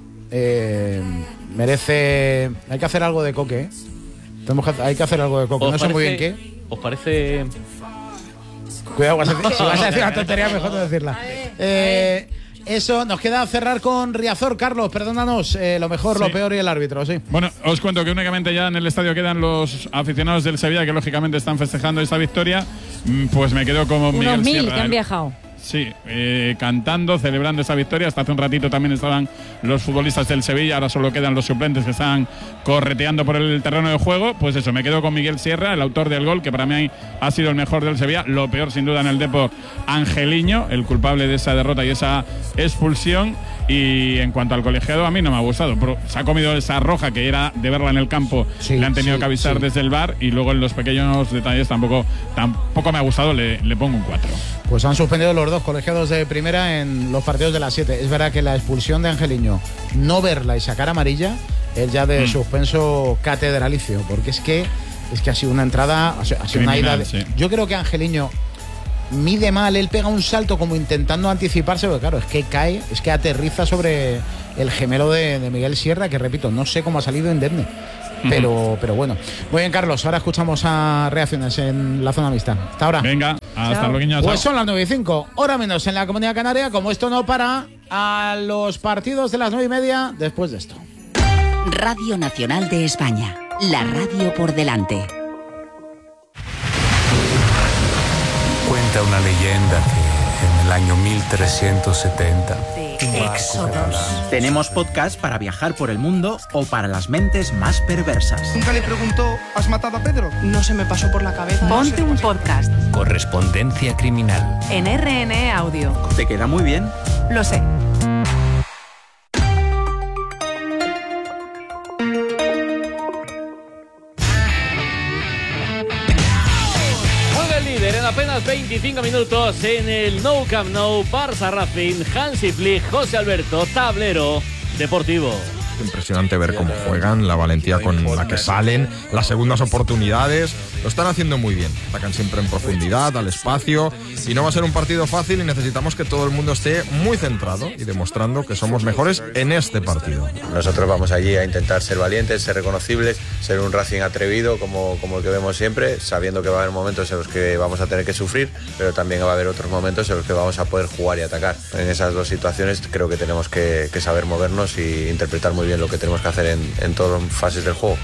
Merece. Hay que hacer algo de Coque, ¿eh? Hay que hacer algo de Coque. No sé muy bien qué. ¿Os parece? Cuidado, si vas a decir una tontería, mejor no decirla. Eso, nos queda cerrar con Riazor. Carlos, perdónanos, lo mejor, Sí. lo peor y el árbitro, sí. Bueno, os cuento que únicamente ya en el estadio quedan los aficionados del Sevilla, que lógicamente están festejando esta victoria. Pues me quedo como Unos Miguel 1000 Sierra. que han viajado. Sí, cantando, celebrando esta victoria. Hasta hace un ratito también estaban los futbolistas del Sevilla, ahora solo quedan los suplentes que están correteando por el terreno de juego. Pues eso, me quedo con Miguel Sierra, el autor del gol, que para mí ha sido el mejor del Sevilla. Lo peor, sin duda, en el Depor, Angeliño, el culpable de esa derrota y esa expulsión. Y en cuanto al colegiado, a mí no me ha gustado. Pero se ha comido esa roja que era de verla en el campo. Sí, le han tenido sí, que avisar sí. desde el VAR, y luego en los pequeños detalles tampoco me ha gustado. Le pongo un 4. Pues han suspendido los dos colegiados de primera en los partidos de las 7. Es verdad que la expulsión de Angeliño, no verla y sacar amarilla, es ya de suspenso catedralicio, porque es que ha sido una entrada, ha sido una ida. Sí. Yo creo que Angeliño mide mal, él pega un salto como intentando anticiparse, pero claro, es que cae, es que aterriza sobre el gemelo de Miguel Sierra, que repito, no sé cómo ha salido indemne. Pero bueno. Muy bien, Carlos, ahora escuchamos a reacciones en la zona mixta. Hasta ahora. Venga, hasta luego. Pues son las 9:05, hora menos en la Comunidad Canaria. Como esto no para, a los partidos de las 9:30 después de esto. Radio Nacional de España, la radio por delante. Cuenta una leyenda que en el año 1370... Éxodos. Tenemos podcast para viajar por el mundo o para las mentes más perversas. Nunca le preguntó, ¿has matado a Pedro? No se me pasó por la cabeza. Ponte un podcast Correspondencia criminal. en RNE Audio. ¿Te queda muy bien? Lo sé. Juega el líder en apenas 25 minutos en el Nou Camp Nou. Barça Racing, Hansi Flick, José Alberto, tablero deportivo. Impresionante ver cómo juegan, la valentía con la que salen, las segundas oportunidades, lo están haciendo muy bien, atacan siempre en profundidad, al espacio, y no va a ser un partido fácil y necesitamos que todo el mundo esté muy centrado y demostrando que somos mejores en este partido. Nosotros vamos allí a intentar ser valientes, ser reconocibles, ser un Racing atrevido como el que vemos siempre, sabiendo que va a haber momentos en los que vamos a tener que sufrir, pero también va a haber otros momentos en los que vamos a poder jugar y atacar. En esas dos situaciones creo que tenemos que saber movernos y interpretar muy bien lo que tenemos que hacer en todas las fases del juego.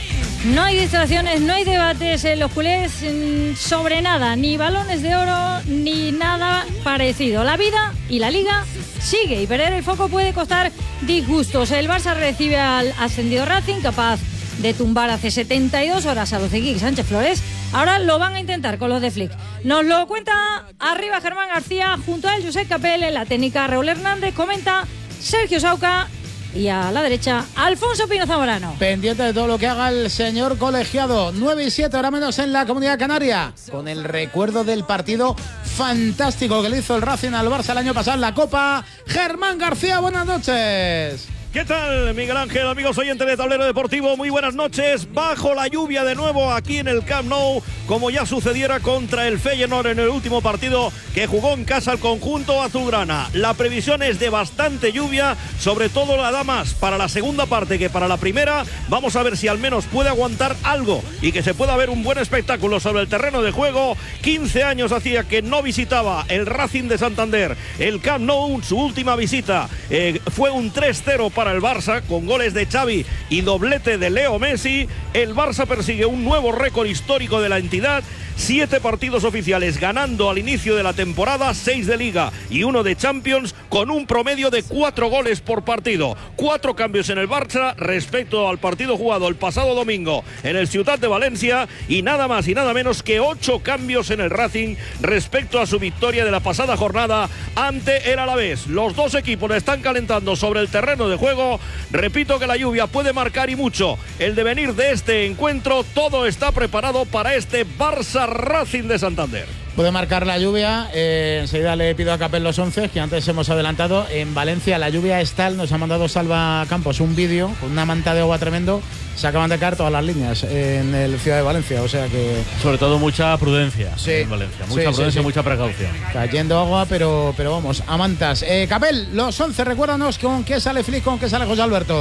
No hay distracciones, no hay debates en los culés sobre nada, ni balones de oro, ni nada parecido. La vida y la liga sigue y perder el foco puede costar disgustos. El Barça recibe al ascendido Racing, capaz de tumbar hace 72 horas a los de Quique Sánchez Flores. Ahora lo van a intentar con los de Flick. Nos lo cuenta arriba Germán García, junto a él Josep Capel, en la técnica Raúl Hernández, comenta Sergio Sauca y a la derecha Alfonso Pino Zamorano. Pendiente de todo lo que haga el señor colegiado. 9:07, ahora menos en la Comunidad Canaria, con el recuerdo del partido fantástico que le hizo el Racing al Barça el año pasado en la Copa. Germán García, buenas noches. ¿Qué tal, Miguel Ángel, amigos oyentes de Tablero Deportivo? Muy buenas noches. Bajo la lluvia de nuevo aquí en el Camp Nou, como ya sucediera contra el Feyenoord en el último partido que jugó en casa el conjunto azulgrana. La previsión es de bastante lluvia, sobre todo la da más para la segunda parte que para la primera. Vamos a ver si al menos puede aguantar algo y que se pueda ver un buen espectáculo sobre el terreno de juego. 15 años hacía que no visitaba el Racing de Santander el Camp Nou. Su última visita fue un 3-0 para el Barça, con goles de Xavi y doblete de Leo Messi. El Barça persigue un nuevo récord histórico de la entidad: 7 partidos oficiales ganando al inicio de la temporada, 6 de Liga y 1 de Champions, con un promedio de 4 goles por partido. 4 cambios en el Barça respecto al partido jugado el pasado domingo en el Ciutat de Valencia, y nada más y nada menos que 8 cambios en el Racing respecto a su victoria de la pasada jornada ante el Alavés. Los dos equipos están calentando sobre el terreno de juego. Repito que la lluvia puede marcar y mucho el devenir de este encuentro. Todo está preparado para este Barça Racing de Santander. Puede marcar la lluvia. Enseguida le pido a Capel los 11, que antes hemos adelantado. En Valencia la lluvia es tal, nos ha mandado Salva Campos un vídeo con una manta de agua tremendo. Se acaban de caer todas las líneas en el Ciudad de Valencia, o sea que... Sobre todo mucha prudencia en Valencia, mucha prudencia, mucha precaución. Cayendo agua, pero vamos, a mantas. Capel, los 11, recuérdanos con qué sale Flick, con qué sale José Alberto.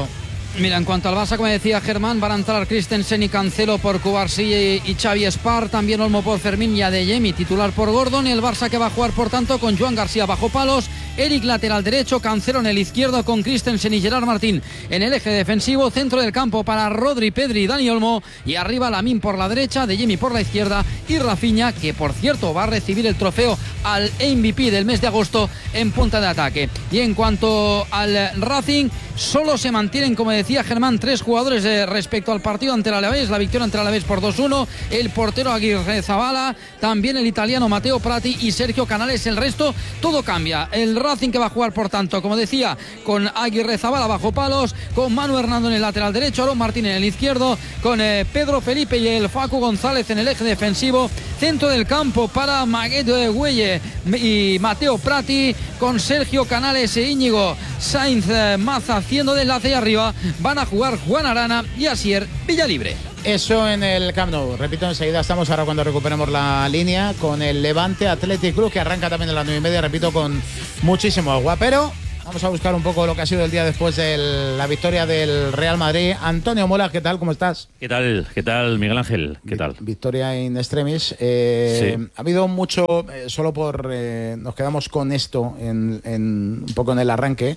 Mira, en cuanto al Barça, como decía Germán, van a entrar Christensen y Cancelo por Cubarsí y Xavi Espar, también Olmo por Fermín y Adeyemi titular por Gordon, y el Barça que va a jugar por tanto con Joan García bajo palos, Eric lateral derecho, Cancelo en el izquierdo con Christensen y Gerard Martín en el eje defensivo, centro del campo para Rodri, Pedri y Dani Olmo, y arriba Lamine por la derecha, Adeyemi por la izquierda y Rafinha, que por cierto va a recibir el trofeo al MVP del mes de agosto en punta de ataque. Y en cuanto al Racing, solo se mantienen, como decía Germán, 3 jugadores respecto al partido ante el Alavés, la victoria ante el Alavés por 2-1, el portero Aguirrezabala, también el italiano Matteo Prati y Sergio Canales. El resto todo cambia. El Racing que va a jugar por tanto, como decía, con Aguirrezabala bajo palos, con Manu Hernando en el lateral derecho, Alon Martín en el izquierdo, con Pedro Felipe y el Facu González en el eje defensivo, centro del campo para Maguedo de Güelle y Matteo Prati, con Sergio Canales e Íñigo Sainz Maza haciendo de enlace, y arriba van a jugar Juan Arana y Asier Villalibre. Eso en el Camp Nou. Repito, enseguida estamos ahora cuando recuperemos la línea con el Levante Athletic Club, que arranca también a las 9:30, repito, con muchísimo agua. Pero vamos a buscar un poco lo que ha sido el día después de la victoria del Real Madrid. Antonio Mola, ¿qué tal? ¿Cómo estás? ¿Qué tal, Miguel Ángel? ¿Qué tal? Victoria in extremis. Sí. Ha habido mucho, solo por... nos quedamos con esto un poco en el arranque.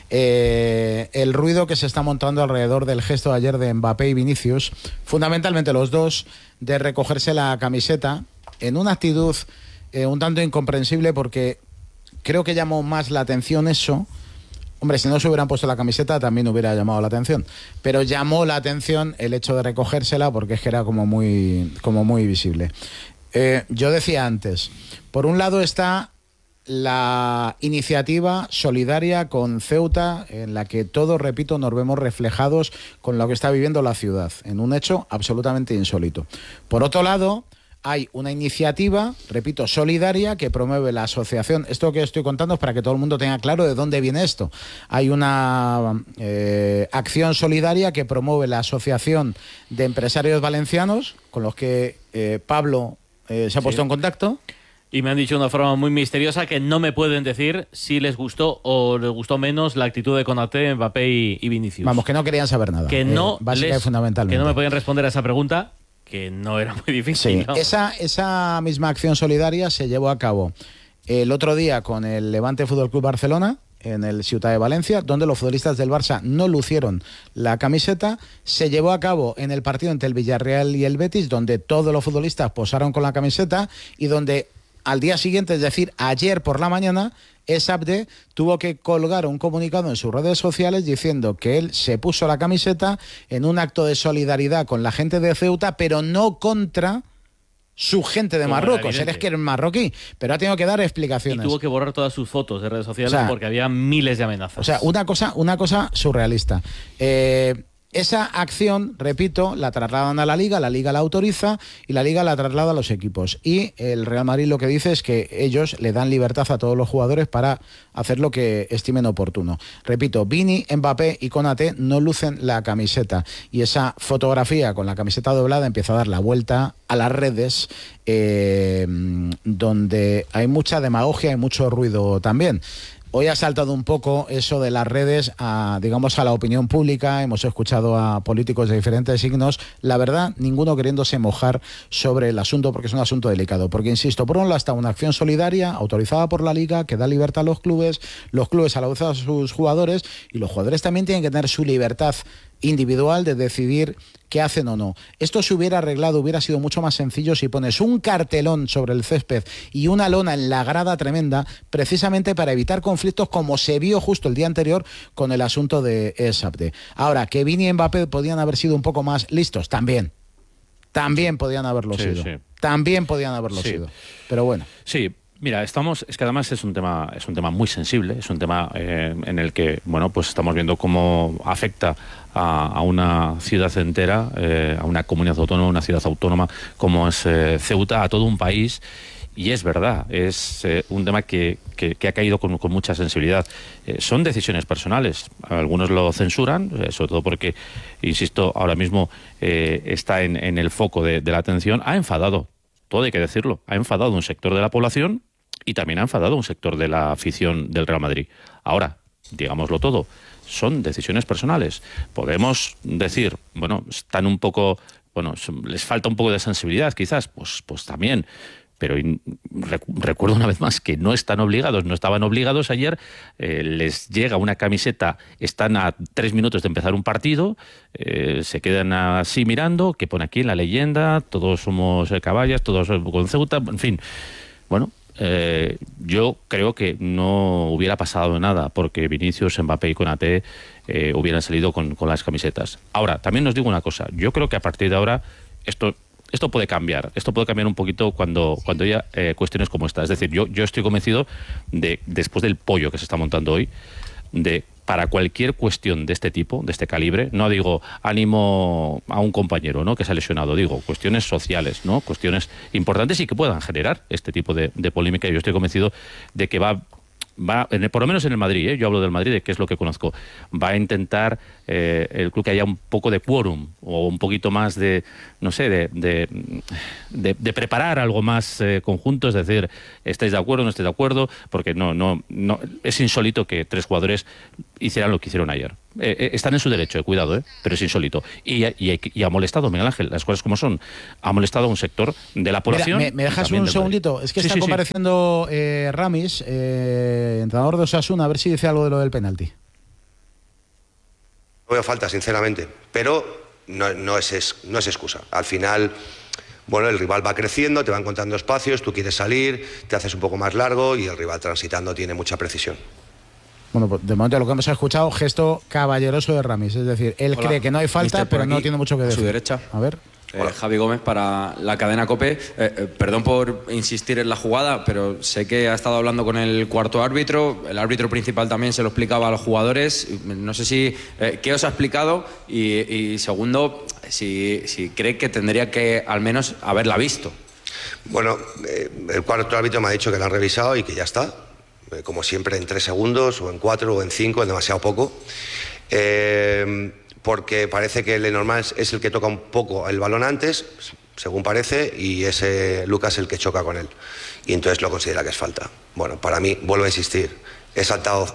El ruido que se está montando alrededor del gesto de ayer de Mbappé y Vinicius, fundamentalmente los dos, de recogerse la camiseta en una actitud un tanto incomprensible, porque creo que llamó más la atención eso. Hombre, si no se hubieran puesto la camiseta también hubiera llamado la atención, pero llamó la atención el hecho de recogérsela, porque es que era como muy visible. Yo decía antes, por un lado está la iniciativa solidaria con Ceuta, en la que todos, repito, nos vemos reflejados con lo que está viviendo la ciudad, en un hecho absolutamente insólito. Por otro lado, hay una iniciativa, repito, solidaria, que promueve la asociación. Esto que estoy contando es para que todo el mundo tenga claro de dónde viene esto. Hay una acción solidaria que promueve la Asociación de Empresarios Valencianos, con los que Pablo se ha puesto en contacto. Y me han dicho de una forma muy misteriosa que no me pueden decir si les gustó o les gustó menos la actitud de Konaté, Mbappé y Vinicius. Vamos, que no querían saber nada. Que no, fundamentalmente. Que no me podían responder a esa pregunta, que no era muy difícil. Sí, ¿no? Esa misma acción solidaria se llevó a cabo el otro día con el Levante Fútbol Club Barcelona, en el Ciutat de Valencia, donde los futbolistas del Barça no lucieron la camiseta. Se llevó a cabo en el partido entre el Villarreal y el Betis, donde todos los futbolistas posaron con la camiseta, y donde al día siguiente, es decir, ayer por la mañana, Esabde tuvo que colgar un comunicado en sus redes sociales diciendo que él se puso la camiseta en un acto de solidaridad con la gente de Ceuta, pero no contra su gente de Marruecos. Él es que es marroquí, pero ha tenido que dar explicaciones. Y tuvo que borrar todas sus fotos de redes sociales, porque había miles de amenazas. O sea, una cosa surrealista. Esa acción, repito, la trasladan a la Liga la autoriza y la Liga la traslada a los equipos. Y el Real Madrid lo que dice es que ellos le dan libertad a todos los jugadores para hacer lo que estimen oportuno. Repito, Vini, Mbappé y Konaté no lucen la camiseta. Y esa fotografía con la camiseta doblada empieza a dar la vuelta a las redes, donde hay mucha demagogia y mucho ruido también. Hoy ha saltado un poco eso de las redes a la opinión pública. Hemos escuchado a políticos de diferentes signos. La verdad, ninguno queriéndose mojar sobre el asunto, porque es un asunto delicado. Porque, insisto, por un lado está una acción solidaria autorizada por la Liga, que da libertad a los clubes a la vez a sus jugadores, y los jugadores también tienen que tener su libertad individual de decidir qué hacen o no. Esto se hubiera arreglado, hubiera sido mucho más sencillo si pones un cartelón sobre el césped y una lona en la grada tremenda, precisamente para evitar conflictos, como se vio justo el día anterior con el asunto de Esabde. Ahora, que Vini y Mbappé podían haber sido un poco más listos, también podían haberlo sido. Sí. También podían haberlo sido. Pero bueno. Sí. Mira, es que además es un tema muy sensible, es un tema en el que, bueno, pues estamos viendo cómo afecta a una ciudad entera, a una comunidad autónoma, una ciudad autónoma como es Ceuta, a todo un país. Y es verdad, es un tema que ha caído con mucha sensibilidad. Son decisiones personales. Algunos lo censuran, sobre todo porque, insisto, ahora mismo está en el foco de la atención. Ha enfadado, todo hay que decirlo, ha enfadado un sector de la población y también ha enfadado un sector de la afición del Real Madrid. Ahora, digámoslo todo, son decisiones personales. Podemos decir, bueno, están un poco, bueno, les falta un poco de sensibilidad quizás, pues también. Pero recuerdo una vez más que no estaban obligados ayer, les llega una camiseta, están a 3 minutos de empezar un partido, se quedan así mirando, que pone aquí en la leyenda, todos somos caballas, todos con Ceuta, en fin, bueno. Yo creo que no hubiera pasado nada porque Vinicius, Mbappé y Konaté hubieran salido con las camisetas. Ahora, también os digo una cosa, yo creo que a partir de ahora esto puede cambiar. Esto puede cambiar un poquito cuando haya cuestiones como esta. Es decir, yo estoy convencido de, después del pollo que se está montando hoy, de para cualquier cuestión de este tipo, de este calibre, no digo ánimo a un compañero, ¿no?, que se ha lesionado, digo cuestiones sociales, ¿no?, cuestiones importantes y que puedan generar este tipo de polémica. Yo estoy convencido de que va por lo menos en el Madrid, yo hablo del Madrid, de que es lo que conozco, va a intentar el club que haya un poco de quórum o un poquito más de, no sé, de preparar algo más conjunto, es decir, ¿estáis de acuerdo o no estáis de acuerdo? Porque no es insólito que 3 jugadores hicieran lo que hicieron ayer. Están en su derecho, cuidado, pero es insólito. Y ha molestado, Miguel Ángel, las cosas como son, ha molestado a un sector de la población. Mira, ¿me dejas un segundito? Es que está compareciendo Ramis, entrenador de Osasuna, a ver si dice algo de lo del penalti. No veo falta, sinceramente, pero no es excusa. Al final, bueno, el rival va creciendo, te va encontrando espacios, tú quieres salir, te haces un poco más largo y el rival transitando tiene mucha precisión. Bueno, pues de momento lo que hemos escuchado, gesto caballeroso de Ramis, es decir, él cree que no hay falta, pero no tiene mucho que decir. A su derecha. A ver. Javi Gómez para la cadena COPE. Perdón por insistir en la jugada, pero sé que ha estado hablando con el cuarto árbitro. El árbitro principal también se lo explicaba a los jugadores. No sé si qué os ha explicado y segundo, si cree que tendría que al menos haberla visto. Bueno, el cuarto árbitro me ha dicho que la han revisado y que ya está. Como siempre, en 3 segundos o en 4 o en 5, es demasiado poco. Porque parece que el normal es el que toca un poco el balón antes, según parece, y ese Lucas el que choca con él. Y entonces lo considera que es falta. Bueno, para mí, vuelvo a insistir, he saltado,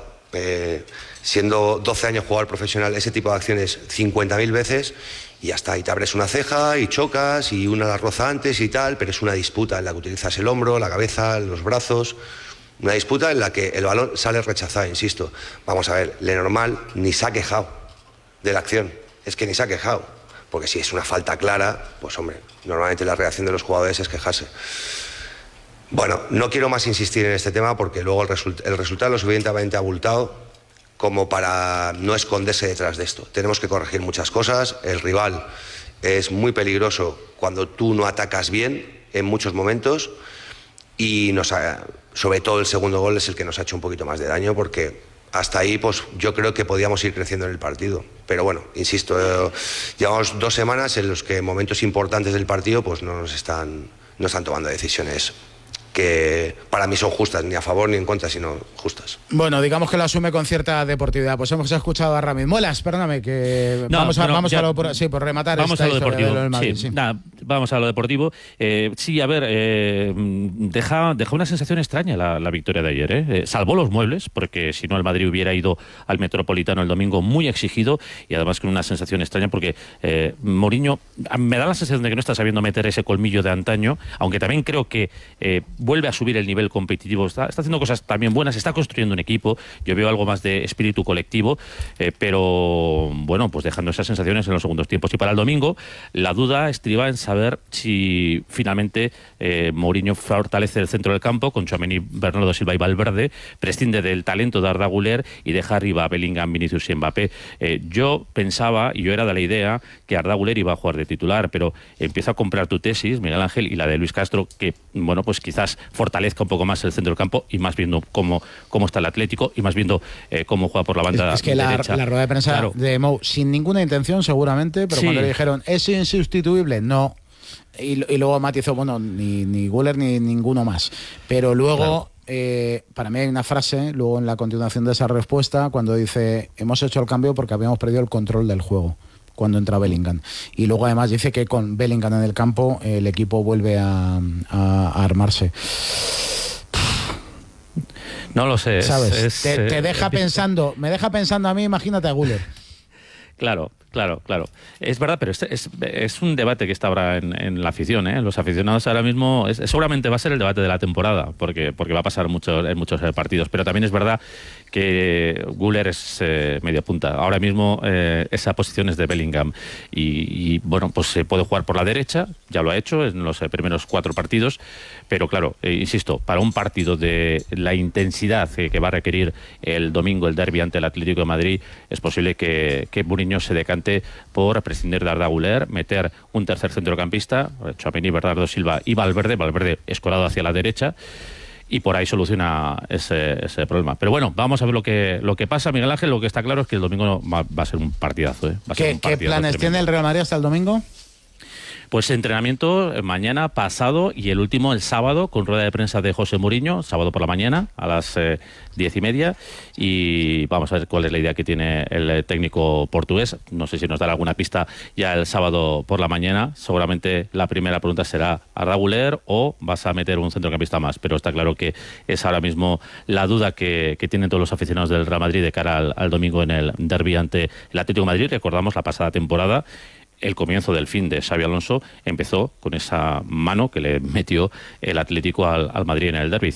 siendo 12 años jugador profesional, ese tipo de acciones 50.000 veces y ya está. Y te abres una ceja y chocas y una la roza antes y tal, pero es una disputa en la que utilizas el hombro, la cabeza, los brazos. Una disputa en la que el balón sale rechazado, insisto. Vamos a ver, Lenormand ni se ha quejado de la acción, es que ni se ha quejado, porque si es una falta clara, pues hombre, normalmente la reacción de los jugadores es quejarse. Bueno, no quiero más insistir en este tema porque luego el resultado es lo suficientemente abultado como para no esconderse detrás de esto. Tenemos que corregir muchas cosas, el rival es muy peligroso cuando tú no atacas bien en muchos momentos y sobre todo el segundo gol es el que nos ha hecho un poquito más de daño porque hasta ahí pues yo creo que podíamos ir creciendo en el partido. Pero bueno, insisto, llevamos 2 semanas en los que en momentos importantes del partido pues no están tomando decisiones que para mí son justas, ni a favor ni en contra, sino justas. Bueno, digamos que lo asume con cierta deportividad. Pues hemos escuchado a Ramis. Muelas, perdóname, que vamos a lo por rematar. Vamos a lo deportivo. Madrid, sí. Vamos a lo deportivo. Sí, a ver, deja una sensación extraña la victoria de ayer. Salvó los muebles, porque si no el Madrid hubiera ido al Metropolitano el domingo muy exigido y además con una sensación extraña porque Mourinho me da la sensación de que no está sabiendo meter ese colmillo de antaño, aunque también creo que vuelve a subir el nivel competitivo, está haciendo cosas también buenas, está construyendo un equipo, yo veo algo más de espíritu colectivo, pero bueno, pues dejando esas sensaciones en los segundos tiempos. Y para el domingo, la duda estriba en saber si finalmente Mourinho fortalece el centro del campo con Tchouaméni, Bernardo Silva y Valverde, prescinde del talento de Arda Güler y deja arriba a Bellingham, Vinicius y Mbappé. Yo pensaba, y yo era de la idea, que Arda Güler iba a jugar de titular, pero empiezo a comprar tu tesis, Miguel Ángel, y la de Luis Castro, que bueno, pues quizás fortalezca un poco más el centro del campo y más viendo cómo está el Atlético y más viendo cómo juega por la banda es que derecha. La rueda de prensa, claro, de Mou, sin ninguna intención seguramente, pero cuando le dijeron ¿es insustituible? No. Y luego matizó, bueno, ni Güler ni ninguno más. Pero luego, para mí hay una frase, luego en la continuación de esa respuesta, cuando dice hemos hecho el cambio porque habíamos perdido el control del juego cuando entra Bellingham. Y luego además dice que con Bellingham en el campo el equipo vuelve a armarse. No lo sé. ¿Sabes? Te deja pensando, me deja pensando a mí, imagínate a Güler. Claro. Es verdad, pero es un debate que está ahora en la afición, ¿eh? Los aficionados ahora mismo, seguramente va a ser el debate de la temporada, porque va a pasar en muchos partidos. Pero también es verdad que Güler es media punta. Ahora mismo esa posición es de Bellingham. Y bueno, pues se puede jugar por la derecha, ya lo ha hecho en los primeros 4 partidos. Pero claro, insisto, para un partido de la intensidad que va a requerir el domingo el derbi ante el Atlético de Madrid, es posible que Mourinho se decante por prescindir de Arda Güler, meter un tercer centrocampista, Tchouaméni, Bernardo Silva y Valverde escorado hacia la derecha, y por ahí soluciona ese problema. Pero bueno, vamos a ver lo que pasa, Miguel Ángel. Lo que está claro es que el domingo va a ser un partidazo. ¿Qué planes tiene el Real Madrid hasta el domingo? Pues entrenamiento mañana, pasado y el último el sábado, con rueda de prensa de José Mourinho, sábado por la mañana a las 10:30, y vamos a ver cuál es la idea que tiene el técnico portugués. No sé si nos dará alguna pista ya el sábado por la mañana. Seguramente la primera pregunta será ¿Arda Güler o vas a meter un centrocampista más? Pero está claro que es ahora mismo la duda que tienen todos los aficionados del Real Madrid de cara al domingo en el derbi ante el Atlético de Madrid. Recordamos la pasada temporada, el comienzo del fin de Xabi Alonso empezó con esa mano que le metió el Atlético al Madrid en el derbi.